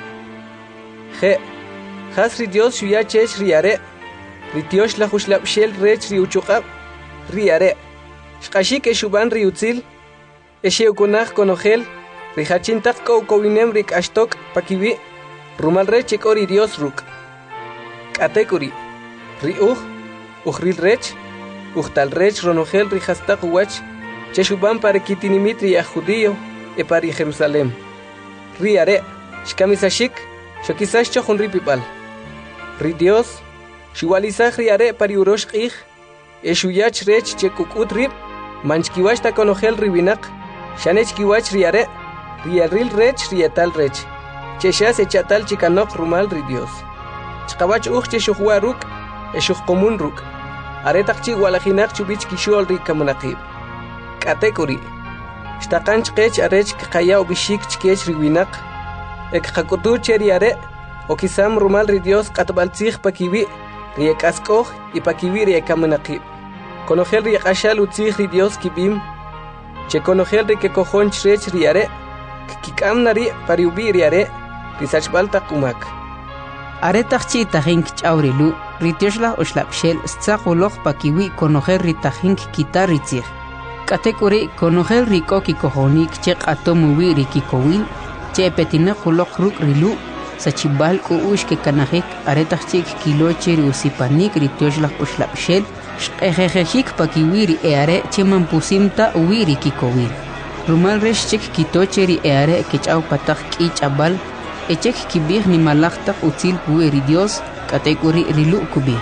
Je, has ri Dios shuyachech riare, ritiosh la jushlapshel rech riuchukab, riare, shkashik eshuban riutzil, esheukunach konogel, rihachintak ko kowinem rik ashtok pakiwi, rumal rech ori Dios ruk. Katekuri, riuj, ujril rech, ujtal rech ronogel rihastak uwach, Cheshuban para kitinimitri a judío e para Jerusalén. Riare, shkamisashik, shokisash chohon ripipal. Ri Dios, shuwalizach riare para urosh ich, e shuyach rech chekukut rip, manchkiwach ta konogel ribinak, shanechkiwach riare, riaril rech rietal rech. Cheshas echatal chikanok rumal ri Dios. Chkawach uch cheshuhua ruk, e shuhkomun ruk. Aretakchi walajinak chubich kishol ri kamunakib. Katekuri, shtakanch kech arech kaya ubishik chkech riwinak, ek hakutu cheriare, okisam rumal ri Dios katbaltzich pakiwi, riekaskoh y pakiwi riekamunakib. Konogel riekashal utzich ri Dios kibim, che konogel rikekojon chrech riare, kikam nari pariubi riare, risachbalta kumak. Aretachchi tajink chaurilu, ritioshla oshlapshel stzakuloch pakiwi konogel ritajink kitaritzich. Katekuri konogel riko kikohonik chek atomuwi rikikowil, che petina kulok ruk rilu, sachibal ku ush ke kanahik aretachchik kiloche riusipanik ritioshla oshlapshel, shkejejejik pakiwi ri eare che mampusimta uwi rikikowil. Rumal reshchik kitoche ri eare kechau patak kichabal, echek kibih ni malachtak utzil puwe ri Dios, katekuri rilu kubih.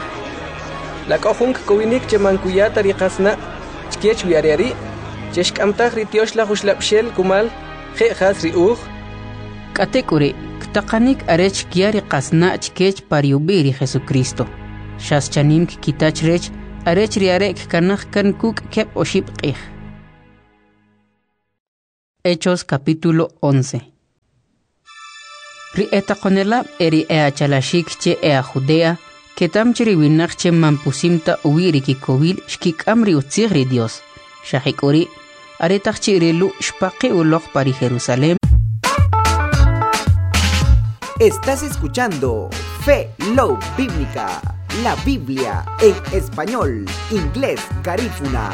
La kohunk kowinik che mankuyata rikasna, chkech wiariari, cheshkamtach ritiosh la jushlapshel kumal, je has riuj. Katekuri, Taqanik arech kiari qasnach kech pariubiri Jesucristo. Shas chanim kitach rech arech riarek kanach kan kuk kep oship qih. Hechos capítulo once. Ri etaqonelab eri ea chalashik che ea Judea, ketam chiri winach che mampusimta uwiri kikowil shkik amri utzigri Dios. Shahikori, aretach chirilu shpaqi ulok pari Jerusalén. Estás escuchando Fe Love Bíblica, la Biblia en español, inglés, garífuna.